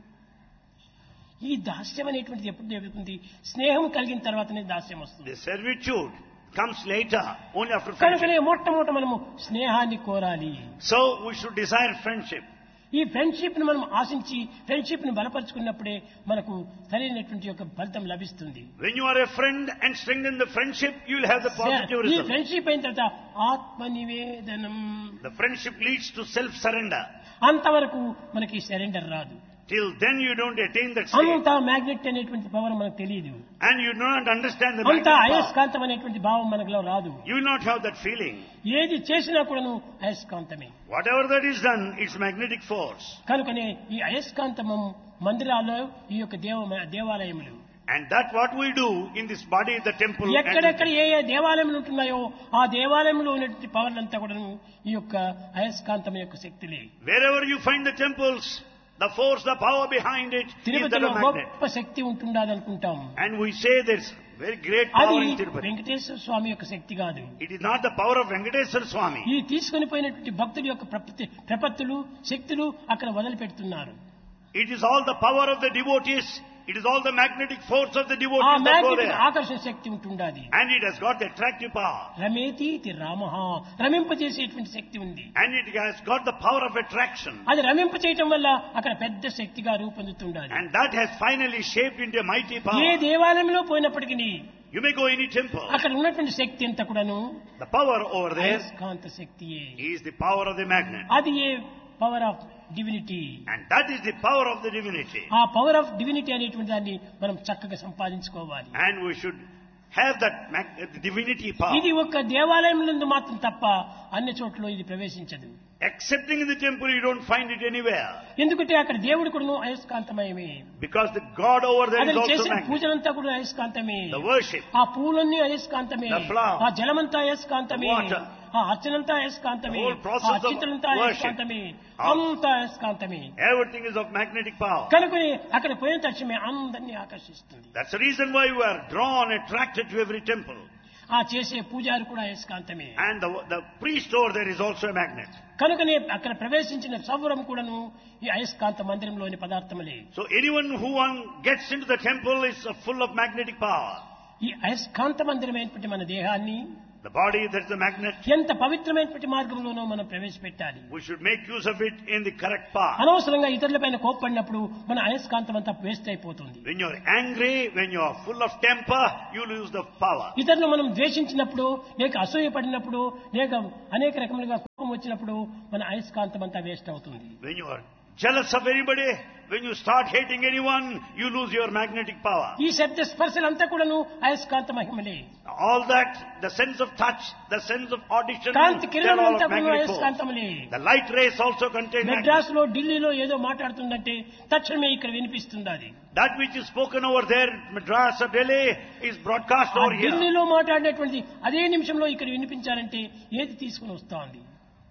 ఈ దాస్యం అనేటువంటిది ఎప్పుడు జరుగుతుంది? స్నేహం కలిగిన తర్వాతనే దాస్యం వస్తుంది. The servitude comes later, only after కనుకనే friendship. మొట్టమొదట మనము స్నేహాన్ని కోరాలి. So we should desire friendship. ఈ ఫ్రెండ్షిప్ ను మనం ఆశించి ఫ్రెండ్షిప్ ను బలపరుచుకున్నప్పుడే మనకు సరైనటువంటి యొక్క ఫలితం లభిస్తుంది. When you are a friend and strengthen the friendship, you will have the positive ఈ result. ఫ్రెండ్షిప్ అయిన తర్వాత ఆత్మ నివేదనం, The friendship leads to self-surrender. అంతవరకు మనకి సరెండర్ రాదు. Till then you don't attain that state. అంతా మ్యాగ్నెట్ అనేటువంటి పవర్ మనకు తెలియదు. And you do not understand the అంతా magnetic power. అయస్కాంతం అనేటువంటి భావం మనలో రాదు. You will not have that feeling. ఏది చేసినా కూడాను అయస్కాంతమే. Whatever that is done, it's magnetic force. కనుకనే ఈ అయస్కాంతము మందిరాల్లో ఈ యొక్క దేవాలయములు, And that what we do in this body, the temple. ఎక్కడెక్కడ ఏ ఏ దేవాలయములు ఉంటున్నాయో ఆ దేవాలయంలో ఉన్నటువంటి పవర్ అంతా కూడాను ఈ యొక్క అయస్కాంతం యొక్క శక్తులే. Wherever you find the temples, the force, the power behind it is that తిరుపతిలో of magnet. గొప్ప శక్తి ఉంటుండదు అనుకుంటాం. And we say there's very great అది power in Tirupati. వెంకటేశ్వర స్వామి యొక్క శక్తి కాదు. It is not the power of Venkateswara Swami. ఈ తీసుకొని పోయినటువంటి భక్తుల యొక్క ప్రపత్తులు శక్తులు అక్కడ వదిలిపెడుతున్నారు. It is all the power of the devotees. It is all the magnetic force of the ఆ devotees that go magnetic there. ఆకర్షణ శక్తి ఉంటుండాది. And it has got the attractive power. రమేతీతి రామః, రమింపజేసేటువంటి శక్తి ఉంది. And it has got the power of attraction. అది రమింపచేయటం వల్ల అక్కడ పెద్ద శక్తిగా రూపొందుతుండాలి. And that has finally shaped into a mighty A power. దేవాలయంలో పోయినప్పటికీ You may go any temple. అక్కడ ఉన్నటువంటి శక్తి ఎంత కూడాను The power over there అయస్కాంత శక్తియే. is the power of the magnet. అది ఏ power of divinity. And that is the power of the divinity. ఆ power of divinity అనేటువంటి దాన్ని మనం చక్కగా సంపాదించుకోవాలి. And we should have that divinity power. ఇది ఒక దేవాలయంలో మాత్రం తప్ప అన్ని చోట్ల ఇది ప్రవేశించదు. Excepting in the temple, you don't find it anywhere. ఎందుకంటే అక్కడ దేవుడు కూడా అయస్కాంతమయమే. Because the God over there is అతను also చేసిన magnet. పూజలంతా కూడా అయస్కాంతమే. The worship, ఆ పూలన్నీ అయస్కాంతమే. The flower, ఆ జలమంతా అయస్కాంతమే. the water, ఆ అర్చనంతా అయస్కాంతమే. the whole process ఆ of అర్చితలంతా worship, అయస్కాంతమే. అంతా అయస్కాంతమే. everything is of magnetic power. కనుకని అక్కడ పోయిన తక్షణమే అందరినీ ఆకర్షిస్తుంది. That's the reason why we are drawn, attracted to every temple. ఆ చేసే పూజారి కూడా అయస్కాంతమే. And the priest over there is also a magnet. కనుకనే అక్కడ ప్రవేశించిన సౌరం కూడాను ఈ అయస్కాంత మందిరంలోని పదార్థములే. So anyone who one gets into the temple is full of magnetic power. ఈ అయస్కాంత మందిరమైనటువంటి మన దేహాన్ని The body, that's the magnet. ఎంత పవిత్రమైనటువంటి మార్గంలోనో మనం ప్రవేశపెట్టాలి. We should make use of it in the correct path. అనవసరంగా ఇతరులపైన కోప్పడినప్పుడు మన అయస్కాంతం అంతా వేస్ట్ అయిపోతుంది. When you're angry, when you're full of temper, you lose the power. ఇతరులు మనం ద్వేషించినప్పుడు లేక అసూయపడినప్పుడు లేక అనేక రకములుగా కోపం వచ్చినప్పుడు మన అయస్కాంతం అంతా వేస్ట్ అవుతుంది. When you are jealous of anybody, when you start hating anyone, you lose your magnetic power. ఈ శబ్ద స్పర్శలంతా కూడాను అయస్కాంత మహిమలే. All that, the sense of touch, the sense of audition, Kanthi they're కిరణం all అంతా of కూడాను magnetic force. అయస్కాంతములే. The light rays also contain magnet. Madras లో ఢిల్లీలో ఏదో మాట్లాడుతుందంటే తక్షణమే ఇక్కడ వినిపిస్తుంది. అది That which is spoken over there, Madras or Delhi, is broadcast ఆ over here. ఢిల్లీలో మాట్లాడినటువంటి అదే నిమిషంలో ఇక్కడ వినిపించాలంటే ఏది తీసుకుని వస్తోంది?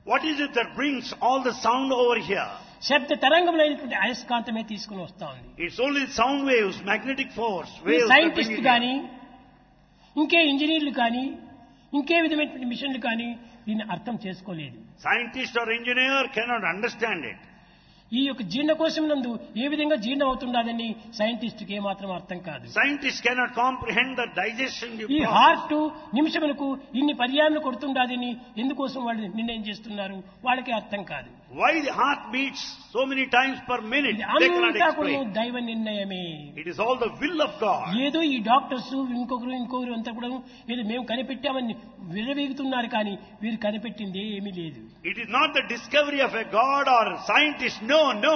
What is it that brings all the sound over here? శబ్ద తరంగములైనటువంటి అయస్కాంతమే తీసుకుని వస్తా ఉంది. It's only sound waves, magnetic force, ఈ waves. that bring scientist it కానీ ఇంకే ఇంజనీర్లు కానీ ఇంకే విధమైనటువంటి మిషన్లు కానీ దీన్ని అర్థం చేసుకోలేదు. Scientist or engineer cannot understand it. ఈ యొక్క జీర్ణకోశం నందు ఏ విధంగా జీర్ణం అవుతుండదని సైంటిస్ట్కి ఏమాత్రం అర్థం కాదు. Scientists cannot comprehend the digestion ఈ process. హార్ట్ నిమిషములకు ఇన్ని పర్యాలను కొడుతుండాదని ఎందుకోసం వాళ్ళు నిర్ణయం చేస్తున్నారు వాళ్ళకి అర్థం కాదు. Why the heart beats so many times per minute, ఇది they cannot అంతా కూడా explain. దైవ నిర్ణయమే. It is all the will of God. ఏదో ఈ డాక్టర్స్ ఇంకొకరు అంతా కూడా ఏదో మేము కనిపెట్టామని విర్రవీగుతున్నారు కానీ వీరు కనిపెట్టింది ఏమీ లేదు. It is not the discovery of a God or a scientist. No.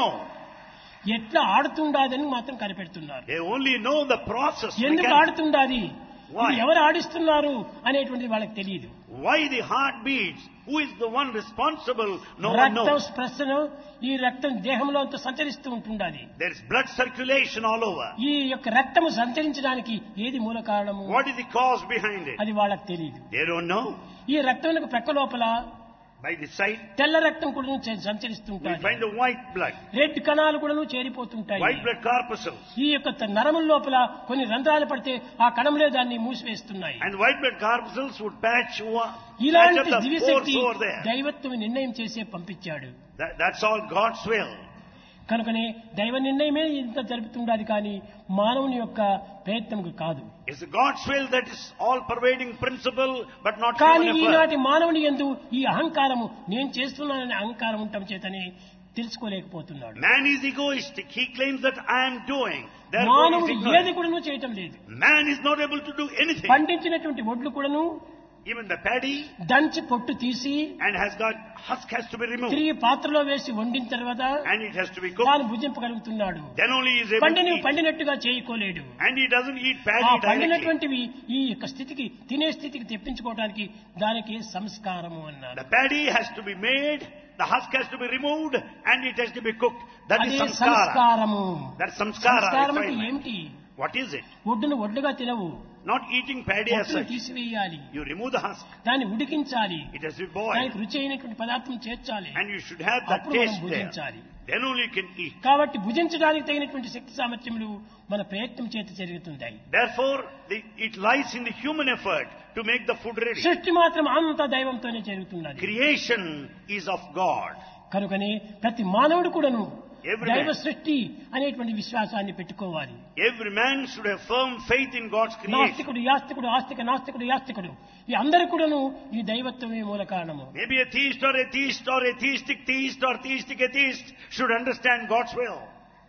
ఎట్లా ఆడుతుండాదని మాత్రం కనిపెడుతున్నారు. They only know the process. ఎందుకు ఆడుతుండాది, Why? ఇది ఎవరు ఆడిస్తున్నారు అనేటువంటిది వాళ్ళకి తెలియదు. Why the heart beats? Who is the one responsible? No one రక్తం knows. స్పర్శను ఈ రక్తం దేహంలో అంతా సంచరిస్తూ ఉంటుండాలి. There is blood circulation all over. ఈ యొక్క రక్తము సంచరించడానికి ఏది మూల కారణము, What is the cause behind it? అది వాళ్ళకి తెలియదు. They don't know. ఈ రక్తం ప్రక్క లోపల By the side, తెల్ల రక్తం కూడా we సంచరిస్తుంటాయి. find the white blood, red కణాలు కూడా చేరిపోతుంటాయి. white blood corpuscles. ఈ యొక్క నరముల లోపల కొన్ని రంధ్రాలు పడితే ఆ కణములే దాన్ని మూసివేస్తున్నాయి. And white blood corpuscles would patch up ఇలాంటి the pores దివ్యశక్తి over there. దైవత్వం నిర్ణయం చేసే పంపించాడు. That's all God's will. కనుకనే దైవ నిర్ణయమే ఇంత జరుపుతుండాలి కానీ మానవుని యొక్క ప్రయత్నం కాదు. It's God's will that is all pervading principle, but not కానీ human effort. ఈనాటి మానవుని యందు ఈ అహంకారము నేను చేస్తున్నాననే అహంకారం ఉండటం చేతనే తెలుసుకోలేకపోతున్నాడు. Man is egoistic. He claims that I am doing. Therefore, he మానవుడు is ఏది ignorant. కూడాను చేయటం లేదు. Man is not able to do anything. పండించినటువంటి ఒడ్లు కూడాను Even the paddy దంచి పొట్టు తీసి and husk has to be removed. తిరిగి పాత్రలో వేసి వండిన తర్వాత And it has to be cooked. తాను భుజింపగలుగుతున్నాడు. Then only he is able to eat. పండినట్టుగా చేయకోలేడు. And he doesn't eat ఆ paddy directly. పండినటువంటివి ఈ యొక్క స్థితికి తినే స్థితికి తెప్పించుకోవడానికి దానికి సంస్కారము అన్నారు. The paddy has to be made, the husk has to be removed, and it has to be cooked. That is అదే samskara. సంస్కారము. That's samskara. సంస్కారం అంటే refinement. ఏమిటి? What is it? ఒడ్డును ఒడ్డుగా తినవు, Not eating paddy as పొట్టును such. తీసివేయాలి, You remove the husk. దాన్ని ఉడికించాలి, It has to be boiled. దానికి రుచి అయినటువంటి పదార్థం చేర్చాలి, And you should have that అప్పుడు మనం taste there. భుజించాలి. Then only you can eat. కాబట్టి భుజించడానికి తగినటువంటి శక్తి సామర్థ్యములు మన ప్రయత్నం చేత జరుగుతుంటాయి. Therefore, it lies in the human effort to make the food ready. సృష్టి మాత్రం అంతా దైవంతోనే జరుగుతున్నది. Creation is of God. కనుకనే ప్రతి మానవుడు కూడాను Every దైవ man. సృష్టి అనేటువంటి విశ్వాసాన్ని పెట్టుకోవాలి. Every man should have firm faith in God's creation. నాస్తికుడు యాస్తికుడు ఆస్తిక నాస్తికుడు యాస్తికుడు ఈ అందరూ కూడాను ఈ దైవత్వమే మూల కారణము. Maybe a theist or atheist or atheistic theist or theistic atheist should understand God's will.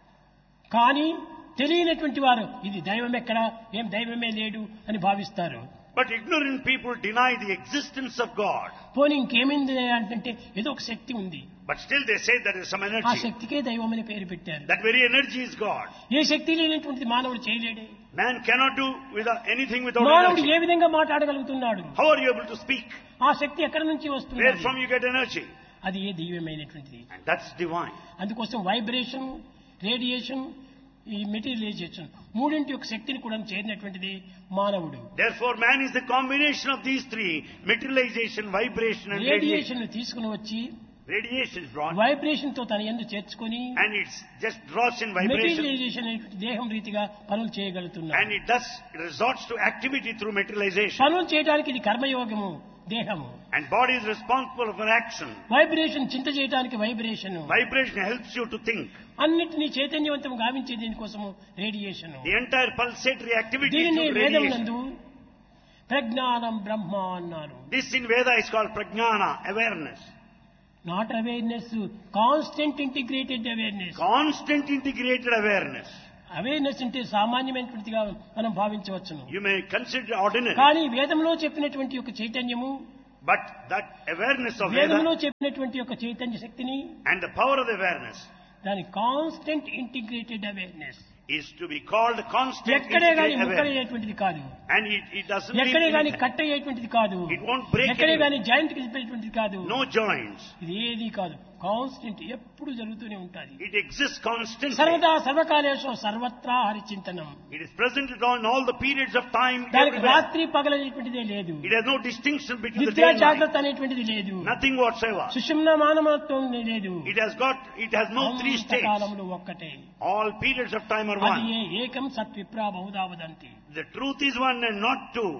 కానీ తెలియనటువంటి వారు ఇది దైవం ఎక్కడ, ఏం దైవమే లేడు అని భావిస్తారు. But ignorant people deny the existence of God. పోనీ ఇంకేమైంది అంటే ఏదో ఒక శక్తి ఉంది, But still they say there is some ఆ energy. శక్తికే దైవం అని పేరు పెట్టారు. That very energy is God. ఏ శక్తి లేనటువంటిది మానవుడు చేయలేడే. Man cannot do anything without మానవుడు energy. ఏ విధంగా మాట్లాడగలుగుతున్నాడు? How are you able to speak? ఆ శక్తి ఎక్కడి నుంచి వస్తుంది? Where from you get energy? అది ఏ దివ్యమైనటువంటిది. And that's divine. అందుకోసం వైబ్రేషన్, రేడియేషన్, ఈ మెటీరియలైజేషన్ మూడింటి యొక్క శక్తిని కూడా చేరినటువంటిది మానవుడు. Therefore, man is the combination of these three: materialization, vibration, and radiation. Radiation తీసుకుని వచ్చి Radiation is brought, వైబ్రేషన్ తో తన యందు చేర్చుకొని and it just draws in vibration, materialisation అనేటువంటి దేహం రీతిగా పనులు చేయగలుగుతున్నాడు. and it resorts to activity through materialization. పనులు చేయడానికి ఇది కర్మయోగము దేహము. And body is responsible for action. Vibration చింత చేయడానికి vibration. Vibration helps you to think. అన్నిటినీ చైతన్యవంతం గావించే దీనికోసము radiation. The entire pulsatory activity is దీనిని through వేదం radiation. నందు ప్రజ్ఞానం బ్రహ్మ అన్నారు. This in Veda is called prajnana, awareness. Not awareness, constant integrated awareness. Constant integrated awareness. Awareness అంటే సామాన్యమైనటువంటిదిగా మనం భావించవచ్చును. You may consider ordinary, కానీ వేదంలో చెప్పినటువంటి యొక్క చైతన్యము, but that awareness of వేదంలో Veda చెప్పినటువంటి యొక్క చైతన్య శక్తిని and the power of the awareness దాని constant integrated awareness. is to be called constant ఎక్కడే గాని integrated awareness. ముక్కలయ్యేటువంటిది కాదు, And it doesn't leave ఎక్కడే గాని anything. కట్ అయ్యేటువంటిది కాదు, It won't break ఎక్కడే anywhere. గాని జాయింట్ కలిపేటువంటిది కాదు. No joints. ఇది ఏది కాదు, కాన్స్టెంట్ ఎప్పుడు జరుగుతూనే ఉంటుంది. It exists constantly. సర్వదా సర్వకాలేషు సర్వత్రా హరిచింతనం. It is present in all the periods of time. దానికి Everywhere. రాత్రి పగలనేటువంటిదే లేదు. It has no distinction between the day నిద్ర and night. జాగ్రత్త అనేటువంటిది లేదు. Nothing whatsoever. సుషుమ్న మానవత్వం లేదు. It has no three states. కాలములు ఒక్కటే. All periods of time are అది one. ఏకం సత్విప్రా Bahuda వదంతి. The truth is one and not two.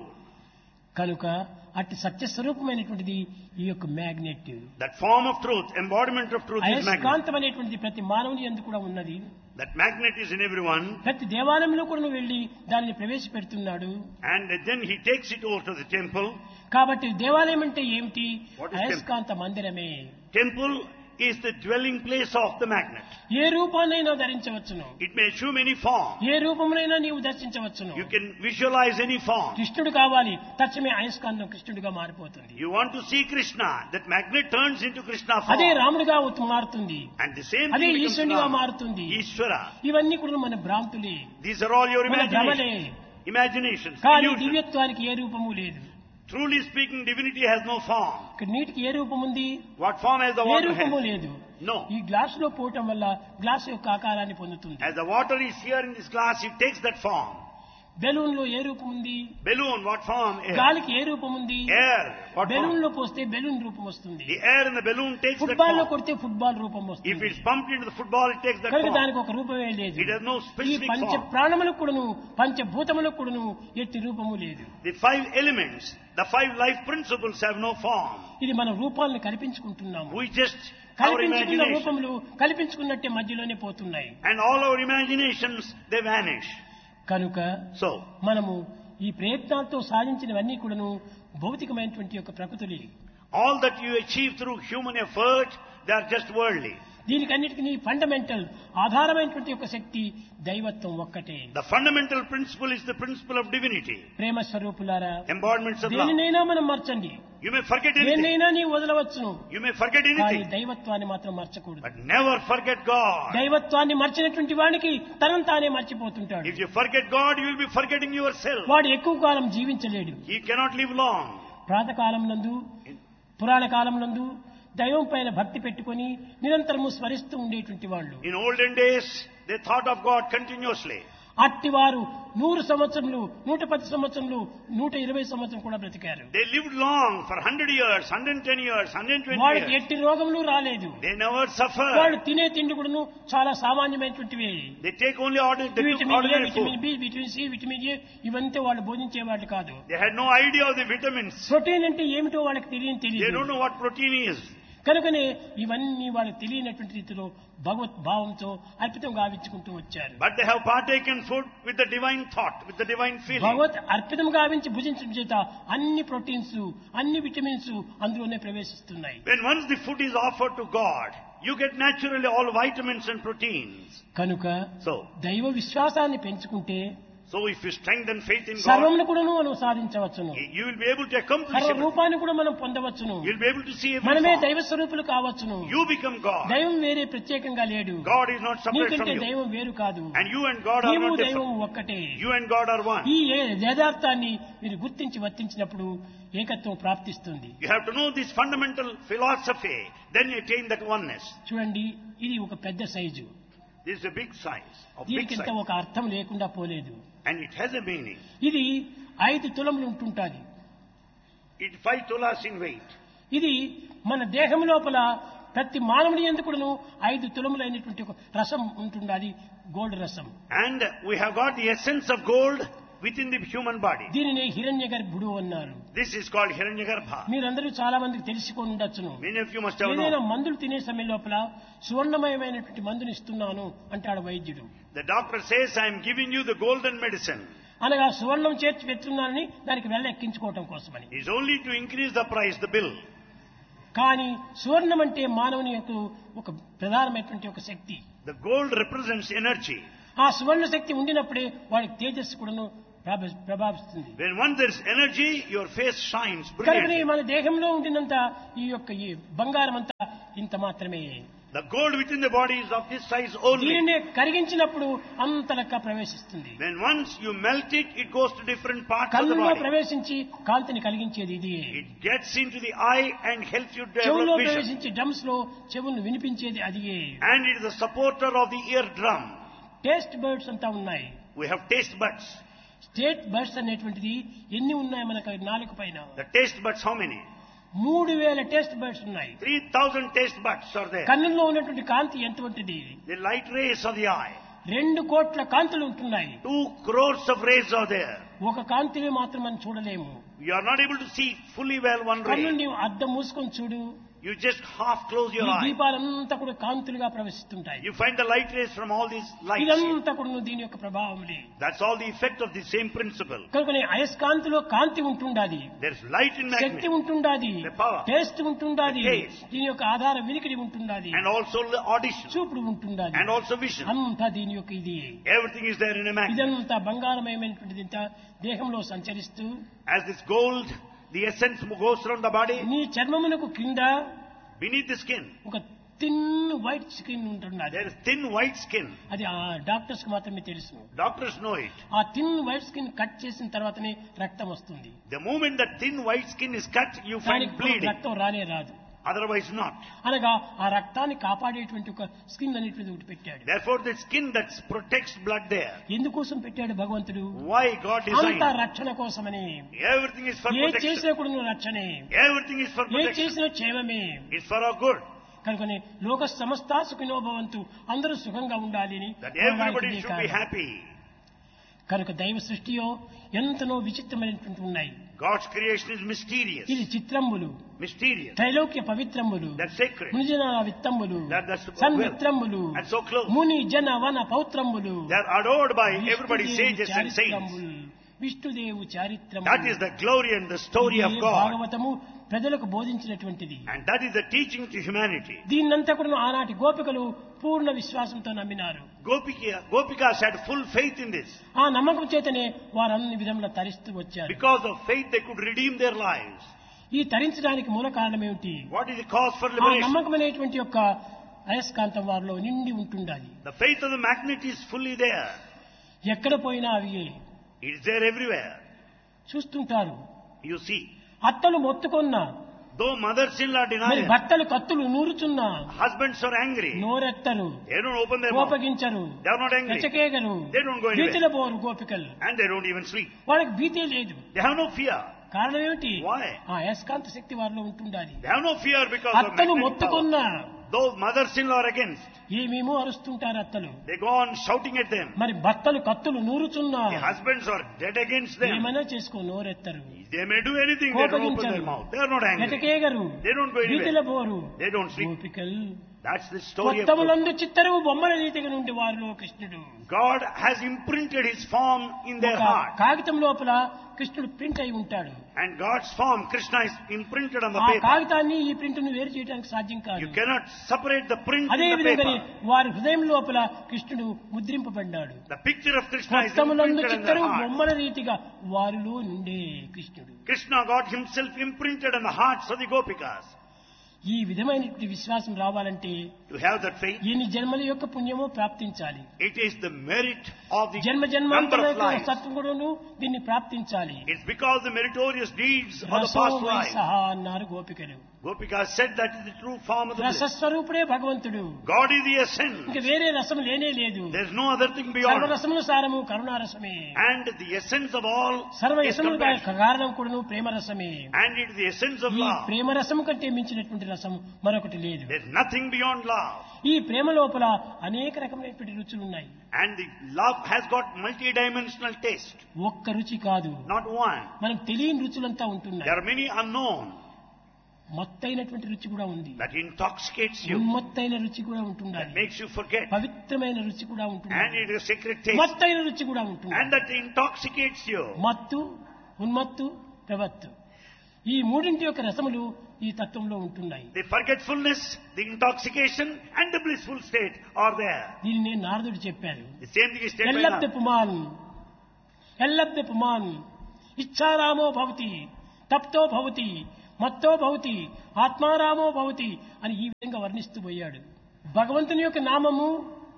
కనుక అట్టి సత్య స్వరూపమైనటువంటిది ఈ యొక్క magnet. That form of truth, embodiment of truth is magnet. అయస్కాంతం అనేటువంటిది ప్రతి మానవుని యందు కూడా ఉన్నది. That magnet is in everyone. ప్రతి దేవాలయంలో కూడా వెళ్లి దానిని ప్రవేశపెడుతున్నాడు. And then he takes it over to the temple. కాబట్టి దేవాలయం అంటే ఏమిటి? What is అయస్కాంత మందిరమే. Temple is the dwelling place of the magnet. A రూపాన్నైనా ధరించవచ్చును. It may assume any form. ఏ రూపమునైనా నీవు దర్శించవచ్చును. You can visualize any form. కృష్ణుడు కావాలి, తక్షణమే అయస్కాంతం కృష్ణుడిగా మారిపోతుంది. You want to see Krishna, that magnet turns into Krishna అదే form. రాముడిగా మారుతుంది. And the same అదే thing becomes ఈశ్వరునిగా Rama. మారుతుంది. Ishvara. ఇవన్నీ కూడా మన భ్రాంతులే, These are all your మన భ్రమలే. imaginations. కానీ Illusions. దివ్యత్వానికి ఏ రూపము లేదు. Truly speaking, divinity has no form. ఇక్కడ నీటికి ఏ రూపం ఉంది? What form has the A water రూపము has? లేదు. No. ఈ గ్లాస్ లో పోవటం వల్ల గ్లాస్ యొక్క ఆకారాన్ని పొందుతుంది. As the water is here in this glass, it takes that form. Balloon లో ఏ రూపం ఉంది? Balloon, what form? Air. గాలికి ఏ రూపం ఉంది? Air, what balloon form? లో పోస్తే బెలూన్ రూపం వస్తుంది. The air in the balloon takes that football లో form. కొడితే ఫుట్బాల్ రూపం If వస్తుంది. it's pumped into the football, it takes that కనుక form. దానికి ఒక రూపమే లేదు. It has no ఈ specific పంచ form. ప్రాణములకు కూడాను పంచభూతములకు కూడాను ఎట్టి రూపము లేదు. The five elements, the five life principles have no form. ఇది మన రూపాలను కల్పించుకుంటున్నాము. We just, our కల్పించుకున్న imagination. రూపములు కల్పించుకున్నట్టే మధ్యలోనే పోతున్నాయి. And all our imaginations, they vanish. కనుక So, మనము ఈ ప్రయత్నాలతో సాధించినవన్నీ కూడాను భౌతికమైనటువంటి యొక్క ప్రకృతులే. all that you achieve through human effort, they are just worldly. దీనికన్నిటికీ fundamental ఆధారమైనటువంటి యొక్క శక్తి దైవత్వం ఒక్కటే. The fundamental principle is the principle of divinity. ప్రేమ స్వరూపులారా, Embodiments of love. దేనినైనా మనం మర్చండి, You may forget anything. దేన్నైనా నీ వదలవచ్చును, You may forget కానీ anything. దైవత్వాన్ని మాత్రం మర్చకూడదు. But never forget God. దైవత్వాన్ని మర్చినటువంటి వాడికి తనను తానే మర్చిపోతుంటాడు. If you forget God, you will be forgetting yourself. వాడు ఎక్కువ కాలం జీవించలేడు. He cannot live long. ప్రాతకాలం నందు, పురాణ కాలం నందు దైవం పైన భక్తి పెట్టుకొని నిరంతరము స్మరిస్తూ ఉండేటువంటి వాళ్ళు. In olden days, they thought of God continuously. అట్టివారు 100 సంవత్సరములు, 110 సంవత్సరములు, 120 సంవత్సరం కూడా బ్రతికారు. They lived long for 100 years, 110 years, 120 వాడికి years. ఎట్టి రోగములు రాలేదు. They never suffered. వాళ్ళు తినే తిండి కూడాను చాలా సామాన్యమైనటువంటివి. They take only they took vitamin A, ordinary vitamin food. B, vitamin C, vitamin A ఇవంతా వాళ్ళు బోధించేవాళ్ళు కాదు. They had no idea of the vitamins. Protein అంటే ఏమిటో వాళ్ళకి They don't తెలియదు. know what protein is. కనుకనే ఇవన్నీ వాళ్ళకి తెలియనటువంటి రీతిలో భగవత్ భావంతో అర్పితం గావించుకుంటూ వచ్చారు. But they have partaken food with the divine thought, with the divine feeling. భగవత్ అర్పితం గావించి భుజించడం చేత అన్ని ప్రోటీన్స్, అన్ని విటమిన్స్ అందులోనే ప్రవేశిస్తున్నాయి. When once the food is offered to God, you get naturally all vitamins and proteins. కనుక So, దైవ విశ్వాసాన్ని పెంచుకుంటే if you strengthen faith in God, సర్వమును కూడా మనం సాధించవచ్చును. you will be able to accomplish సర్వ everything. రూపాన్ని కూడా మనం పొందవచ్చును. You'll be able to see every మనమే form. దైవ స్వరూపులు కావచ్చును. You become God. దైవం వేరే ప్రత్యేకంగా లేడు. God is not separate from నీకంటే you. దైవం వేరు కాదు. And you and God are నీవు not దైవం different. ఒక్కటే. You and God are one. ఈ యథార్థాన్ని మీరు గుర్తించి వర్తించినప్పుడు ఏకత్వం ప్రాప్తిస్తుంది. You have to know this fundamental philosophy, then you attain that oneness. చూడండి, ఇది ఒక పెద్ద size. This is a big size, of big దీనికింత size. ఒక అర్థం లేకుండా పోలేదు. And it has a meaning. ఇది 5 తులములు ఉంటుంటాది. It 5 tulas in weight. ఇది మన దేహం లోపల ప్రతి మానవుని యందు కూడాను 5 తులములైనటువంటి ఒక రసం ఉంటుంది. అది గోల్డ్ రసం. And we have got the essence of gold within the human body. దీనిని హిరణ్య గర్భుడు అన్నారు. This is called Hiranyagarbha. మీరందరూ చాలా మందికి తెలుసుకొని ఉండొచ్చును. Many of you must have ఏదైనా known. మందులు తినే సమయం లోపల సువర్ణమయమైనటువంటి మందుని ఇస్తున్నాను అంటాడు వైద్యుడు. The doctor says, I am giving you the golden medicine. అనగా సువర్ణం చేర్చి పెట్టున్నానని దానికి వెళ్ళ ఎక్కించుకోవటం కోసమని. It's only to increase the price, the bill. కానీ సువర్ణం అంటే మానవుని యొక్క ఒక ప్రధానమైనటువంటి ఒక శక్తి. The gold represents energy. ఆ సువర్ణ శక్తి ఉండినప్పుడే వాడికి తేజస్సు కూడాను ప్రభావిస్తుంది. When once there is energy, your face shines కనుక brilliantly. మన దేహంలో ఉండినంత ఈ బంగారం అంతా ఇంత మాత్రమే. The gold within the body is of this size only. దీనిని కరిగించినప్పుడు అంతలక్క ప్రవేశిస్తుంది. When once you melt it, it goes to different parts of the కన్నులో body. ప్రవేశించి కాంతిని కలిగించేది ఇది. It gets into the eye and helps you చెవులో develop vision. ప్రవేశించి drums లో చెవులను వినిపించేది అది. And it is the supporter of the eardrum. Taste buds అంతా ఉన్నాయి. We have taste buds. State birds అనేటువంటిది ఎన్ని ఉన్నాయి మనకు నాలుగు పైన? The taste buds, how many? 3000 taste buds ఉన్నాయి. 3,000 taste buds are there. కన్నులో ఉన్నటువంటి కాంతి ఎంతవంటిది? The light rays of the eye. 2 కోట్ల కాంతులు ఉంటున్నాయి. 2 crores of rays are there. ఒక కాంతిని మాత్రం మనం చూడలేము. You are not able to see fully well one కన్ను ray. నీవు అద్దం మూసుకొని చూడు. You just half close your ఈ eye. దీపాలంతా కూడా కాంతులుగా ప్రవేశిస్తుంటాయి. You find the light rays from all these lights. ఇదంతా కూడా దీని యొక్క ప్రభావములే. That's all the effect of the same principle. కనుక అయస్కాంతిలో కాంతి ఉంటుండాది, There's light in Shakti magnet ఉంటుండాది, The power. Taste ఉంటుండాది, The taste. దీని యొక్క ఆధార వినికిడి ఉంటుండాది, and also the audition చూపుడు ఉంటుండాది, and also vision. అంతా దీని యొక్క ఇది. Everything is there in a magnet. ఇదంతా బంగారమయమైనటువంటిది ఇంత దేహంలో సంచరిస్తూ As this gold, the essence goes around the body, నీ చర్మమునకు కింద beneath the skin, ఒక థిన్ వైట్ స్కిన్ ఉంటున్నది. there is thin white skin. అది ఆ డాక్టర్స్ కు మాత్రమే తెలుసు. Doctors know it. ఆ థిన్ వైట్ స్కిన్ కట్ చేసిన తర్వాతనే రక్తం వస్తుంది. The moment that thin white skin is cut, you find దానికి bleeding. రక్తం రానే రాదు. Otherwise not. అనగా ఆ రక్తాన్ని కాపాడేటువంటి ఒక స్కిన్ అనేటువంటిది ఒకటి పెట్టాడు. Therefore the skin that protects blood there. ఎందుకోసం పెట్టాడు భగవంతుడు? Why God designed? అంతా రక్షణ కోసమని. Everything is for A protection. చేసినా కూడా నువ్వు రక్షణే, Everything is for A protection. చేసినా క్షేమమే. It's for our good. కనుకనే లోక సమస్త సుఖినో భవంతు, అందరూ సుఖంగా ఉండాలి అని That everybody should be happy. కనుక దైవ సృష్టియో ఎంతనో విచిత్రమైనటువంటి ఉన్నాయి. God's creation is mysterious. ఇది చిత్రములు, Mysterious. Trailokya పవిత్రములు, That's sacred. మునిజన విత్తములు, That's సన్మిత్రములు, and so close. ముని జన వన పౌత్రములు, They are adored by everybody, sages and saints. విష్ణుదేవు చారిత్రము. That is the glory and the story of God. భాగవతము ప్రజలకు బోధించినటువంటిది. And that is the teaching to humanity. దీన్నంతా కూడా ఆనాటి గోపికలు పూర్ణ విశ్వాసంతో నమ్మినారు. Gopikas had full faith in this. ఆ నమ్మకం చేతనే వారు అన్ని విధంగా తరిస్తూ వచ్చారు. Because of faith they could redeem their lives. ఈ తరించడానికి మూల కారణం ఏమిటి? What is the cause for ఆ liberation? నమ్మకం అనేటువంటి యొక్క అయస్కాంతం వారిలో నిండి ఉంటుండాలి. The faith of the magnet is fully there. ఎక్కడ పోయినా అవి It is there everywhere. చూస్తుంటారు. You see. అత్తలు మొత్తుకున్నా, Though mothers-in-law deny మరి it, భర్తలు కత్తులు నూరుచున్నా husbands are angry. నోరెత్తరు, They don't open their mouth. కోపగించరు, They are not angry. రెచ్చకేగరు, They don't go anywhere. భీతిలో పోరు గోపికలు. And they don't even sleep. వాళ్ళకి భీతే లేదు. They have no fear. కారణం ఏమిటి? Why? ఆ అయస్కాంత శక్తి వారిలో ఉంటుండాలి. They have no fear because of అత్తలు magnetic power. మొత్తుకున్నా Though mothers-in-law are against, ఏమేమో అరుస్తుంటారు అత్తలు. they go on shouting at them. మరి భర్తలు కత్తులు నూరుచున్నా The husbands are dead against them. ఏమైనా చేసుకో నోరెత్తరు, They may do anything, they don't open their mouth. They are not angry. వెతకేగరు, They don't go భీతిలో anywhere. పోరు. They don't sleep. గోపికలు That's the story of God. కొత్తములందు చిత్తరువు బొమ్మల రీతిగా నుండి వారిలో కృష్ణుడు. God has imprinted His form in their ఒక heart. కాగితం లోపల కృష్ణుడు ప్రింట్ అయి ఉంటాడు. And God's form, Krishna, is imprinted on the ఆ paper. కాగితాన్ని ఈ ప్రింట్ ను వేరు చేయడానికి సాధ్యం కాదు. You cannot separate the print అదే in the విధంగా paper. వారి హృదయం లోపల కృష్ణుడు ముద్రింపబడ్డాడు. The picture of Krishna is కొత్తములందు imprinted in their చిత్తరువు heart. బొమ్మల రీతిగా వారిలో నుండే కృష్ణుడు. Krishna got Himself imprinted in the hearts of the Gopikas. ఈ విధమైనటువంటి విశ్వాసం రావాలంటే To have that faith, ఎన్ని జన్మల యొక్క పుణ్యమో ప్రాప్తించాలి. it is the merit of the జన్మ number జన్మాంతర of lives. సత్వగుణను దీన్ని ప్రాప్తించాలి. It's because the meritorious deeds of the రసో past why lives. సహా అన్నారు గోపికలు. Gopikas said that is the true form of the bliss. రసస్వరూపుడే భగవంతుడు. God is the essence. ఇంకా వేరే రసం లేనే లేదు. There's no other thing beyond. సర్వరసములు సారము కరుణారసమే. And the essence of all సర్వ is యశములు compassion. కారణం కూడాను ప్రేమరసమే. And it is the essence of ఈ love. ప్రేమరసము కంటే మించినటువంటి రసం మరొకటి లేదు. There's nothing beyond love. ఈ ప్రేమ లోపల అనేక రకమైనటువంటి రుచులు ఉన్నాయి. And the love has got multi-dimensional taste. ఒక్క రుచి కాదు, Not one. మనకు తెలియని రుచులంతా ఉంటున్నాయి. There are many unknown మత్తైనటువంటి రుచి కూడా ఉంది, that intoxicates you, ఉన్మత్తైన రుచి కూడా that ఉంటుండాలి, makes you forget. పవిత్రమైన రుచి కూడా And ఉంటుండాలి, it is a sacred taste. మత్తైన రుచి కూడా ఉంటుంది. And that intoxicates you. మత్తు, ఉన్మత్తు, ప్రవత్తు, ఈ మూడింటి యొక్క రసములు ఈ తత్వంలో ఉంటున్నాయి. The forgetfulness, the intoxication and the blissful state are there. దీనిని నారదుడు చెప్పారు. The same thing is stated by ఎల్లబ్ద Narada. పుమాన్, ఎల్లబ్ధ పుమాన్ ఇచ్చారామో భవతి తప్తో భవతి మత్తో భవతి ఆత్మారామో భవతి అని ఈ విధంగా వర్ణిస్తూ పోయాడు. భగవంతుని యొక్క నామము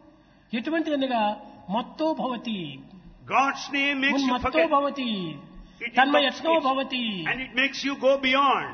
ఎటువంటిదనగా మత్తో భవతి, God's name makes you మత్తో forget. Bhavati, It తన్మయత్నో Bhavati. and it makes you go beyond.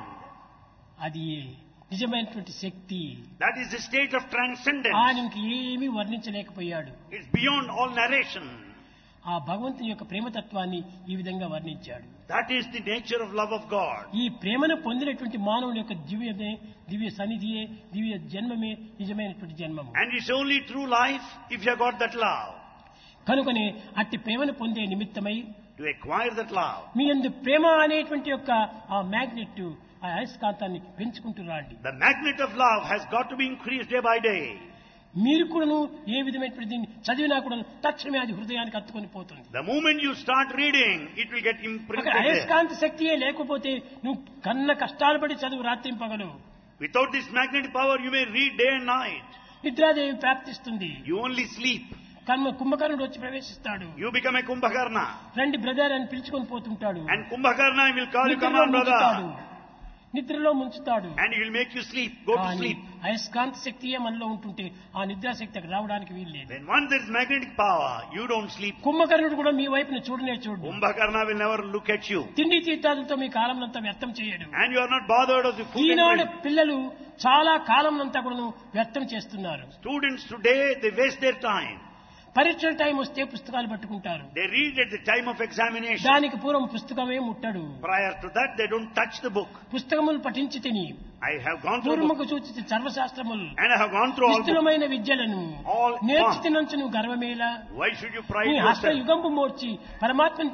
అది నిజమైనటువంటి శక్తి. That is the state of transcendence. ఆయనకి ఏమీ వర్ణించలేకపోయాడు. It's beyond all narration. ఆ భగవంతుని యొక్క ప్రేమతత్వాన్ని ఈ విధంగా వర్ణించాడు. That is the nature of love of God. ఈ ప్రేమను పొందినటువంటి మానవుని యొక్క దివ్య సన్నిధియే, దివ్య జన్మమే నిజమైనటువంటి జన్మము. And it's only true life if you have got that love. కనుకనే అట్టి ప్రేమను పొందే నిమిత్తమై To acquire that love, మీ యందు ప్రేమ అనేటువంటి యొక్క ఆ మ్యాగ్నెట్, ఆ అయస్కాంతాన్ని పెంచుకుంటూ రాండి. the magnet of love has got to be increased day by day. మీరు కూడాను ఏ విధమైనటువంటి దీన్ని చదివినా కూడా తక్షణమే అది హృదయానికి అత్తుకొని పోతుంది. The moment you start reading, it will get అక్కడ imprinted there. అయస్కాంత శక్తియే లేకపోతే నువ్వు కన్న కష్టాలు పడి చదువు రాత్రింపగలవు. Without this magnetic power, you may read day and night. నిద్రాదేవి ప్రాప్తిస్తుంది. You only sleep. కుంభకర్ణుడు వచ్చి ప్రవేశిస్తాడు. You become a Kumbhakarna. రండి బ్రదర్ అని పిలుచుకొని పోతుంటాడు. And Kumbhakarna will call you, come నిద్రలో on ముంచుతాడు. brother. నిద్రలో ముంచుతాడు. And he will make you sleep, go to కానీ sleep. అయస్కాంత శక్తియే మనలో ఉంటుంటే ఆ నిద్రాశక్తి అక్కడ రావడానికి వీల్లేదు. When once there is magnetic power, you don't sleep. కుంభకర్ణుడు కూడా మీ వైపున చూడనే చూడు. Kumbhakarna will never look at you. తిండి తీర్థాలతో మీ కాలంనంతా వ్యర్థం చేయడు. And you are not bothered of the food and Eenadu drink. పిల్లలు చాలా కాలంనంతా కూడా వ్యర్థం చేస్తున్నారు. Students today, they waste their time. పరీక్షల టైం వస్తే పుస్తకాలు పట్టుకుంటారు. They read at the time of examination. దానికి పూర్వం పుస్తకమే ముట్టడు. Prior to that, they don't touch the book. పుస్తకములు పఠించి తిని I have gone through book, పూర్వముకు సూచి సర్వశాస్త్రములు and I have gone through all books. విస్తృతమైన విద్యలను All నేర్చి gone. తినంచు నువ్వు గర్వమేలా? Why should you pride నీ హస్త yourself? యుగంపు మోర్చి పరమాత్మని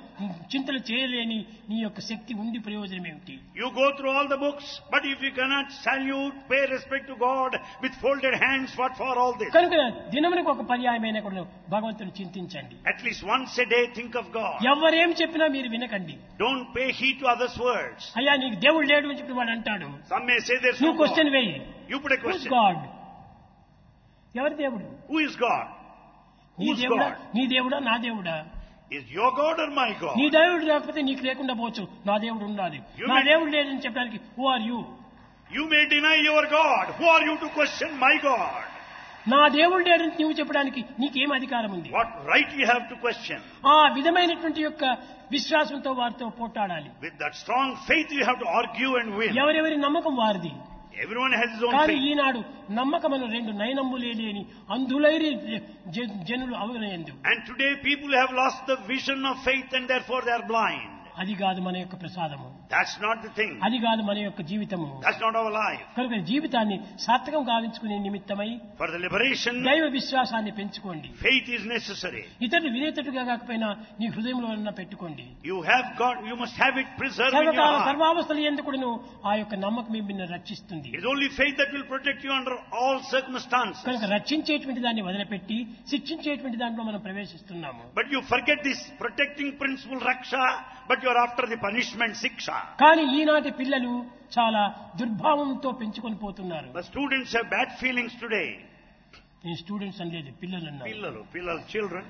చింతలు చేయలేని నీ యొక్క శక్తి ఉండి ప్రయోజనం ఏమిటి? You go through all the books, but if you cannot salute, pay respect to God with folded hands, what for all this? కనుక దినమునికి ఒక పర్యాయమైన కూడా భగవంతుని చింతించండి. At least once a day, think of God. ఎవరేం చెప్పినా మీరు వినకండి. Don't pay heed to others' words. అయ్యా నీకు దేవుడు లేడు అని చెప్పి వాడు అంటాడు. Some may say there's no నువ్వు క్వశ్చన్ God. వేయి. You put a who's question. God? ఎవరి దేవుడు? Who is God? నీ Who's దేవుడా? God? నీ దేవుడా నా దేవుడా? Is your God or my God? నీ దేవుడు లేకపోతే నీకు లేకుండా పోవచ్చు. నా దేవుడు ఉండాలి. You నా may- దేవుడు లేదని చెప్పడానికి who are you? You may deny your God. Who are you to question my God? నా దేవుడు లేదని నువ్వు చెప్పడానికి నీకేం అధికారం ఉంది? What right you have to question? ఆ విధమైనటువంటి యొక్క విశ్వాసంతో వారితో పోట్లాడాలి. With that strong faith, you have to argue and win. ఎవరెవరి నమ్మకం వారిది. Everyone has his own కానీ faith. ఈనాడు నమ్మకమైన రెండు నయనమ్ములేని అని అందులైరి జనులు అవనయందు. And today people have lost the vision of faith and therefore they are blind. అది కాదు మన యొక్క ప్రసాదము. That's not the thing. అది కాదు మన యొక్క జీవితము. That's not our life. కనుక జీవితాన్ని సార్థకం గావించుకునే నిమిత్తమై For the liberation, దైవ విశ్వాసాన్ని పెంచుకోండి. faith is necessary. ఇతరులు వినేటట్టుగా కాకపోయినా నీ హృదయంలో ఉన్న పెట్టుకోండి. You must have it preserved in your సర్వకాల heart. సర్వావస్థలు ఎందుకును ఆ యొక్క నమ్మకం మిమ్మల్ని రక్షిస్తుంది. It is only faith that will protect you under all circumstances. కనుక రక్షించేటువంటి దాన్ని వదిలిపెట్టి శిక్షించేటువంటి దాంట్లో మనం ప్రవేశిస్తున్నాము. But you forget this protecting principle, Raksha, but you are after the punishment, Siksha. కానీ ఈనాటి పిల్లలు చాలా దుర్భావంతో పెంచుకొని పోతున్నారు. The students have bad feelings today. నేను స్టూడెంట్స్ అనలేదు, పిల్లలు అన్నారు. Pillalu, children.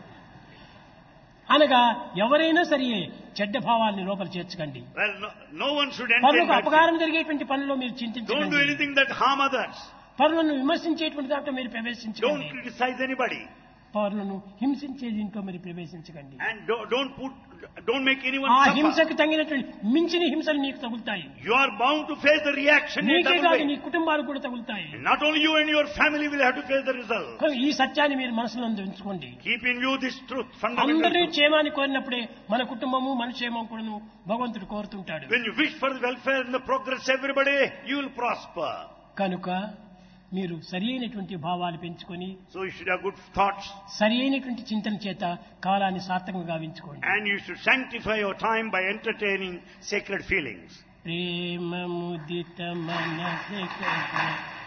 అనగా ఎవరైనా సరే చెడ్డ భావాల్ని లోపల చేర్చకండి. Well, no one should enter పరులకు bad అపకారం జరిగేటువంటి పనిలో మీరు feelings. Don't do చింతించండి. anything that harm others. పరులను విమర్శించేటువంటి దాంట్లో మీరు Don't ప్రవేశించకండి. criticize anybody. పరులను హింసించే దీంట్లో మీరు ప్రవేశించకండి. And don't make anyone ఆ suffer. హింసకు తగినటువంటి మించిన హింసలు నీకు తగులుతాయి. You are bound to face the reaction in నీకే double కాదు నీ way. కుటుంబాలకు కూడా తగులుతాయి. And not only you and your family will have to face the result. కనుక ఈ సత్యాన్ని మీరు మనసులో ఉంచుకోండి. Keep in view this truth, fundamental అందరినీ truth. క్షేమాన్ని కోరినప్పుడే మన కుటుంబము మన క్షేమం కూడాను భగవంతుడు కోరుతుంటాడు. When you wish for the welfare and the progress of everybody, you will prosper. కనుక మీరు సరి అయినటువంటి భావాలు పెంచుకొని So you should have good thoughts సరి అయినటువంటి చింతన చేత కాలాన్ని సార్థకంగా గావించుకోండి. and you should sanctify your time by entertaining sacred feelings. ప్రేమ ముదిత మనసే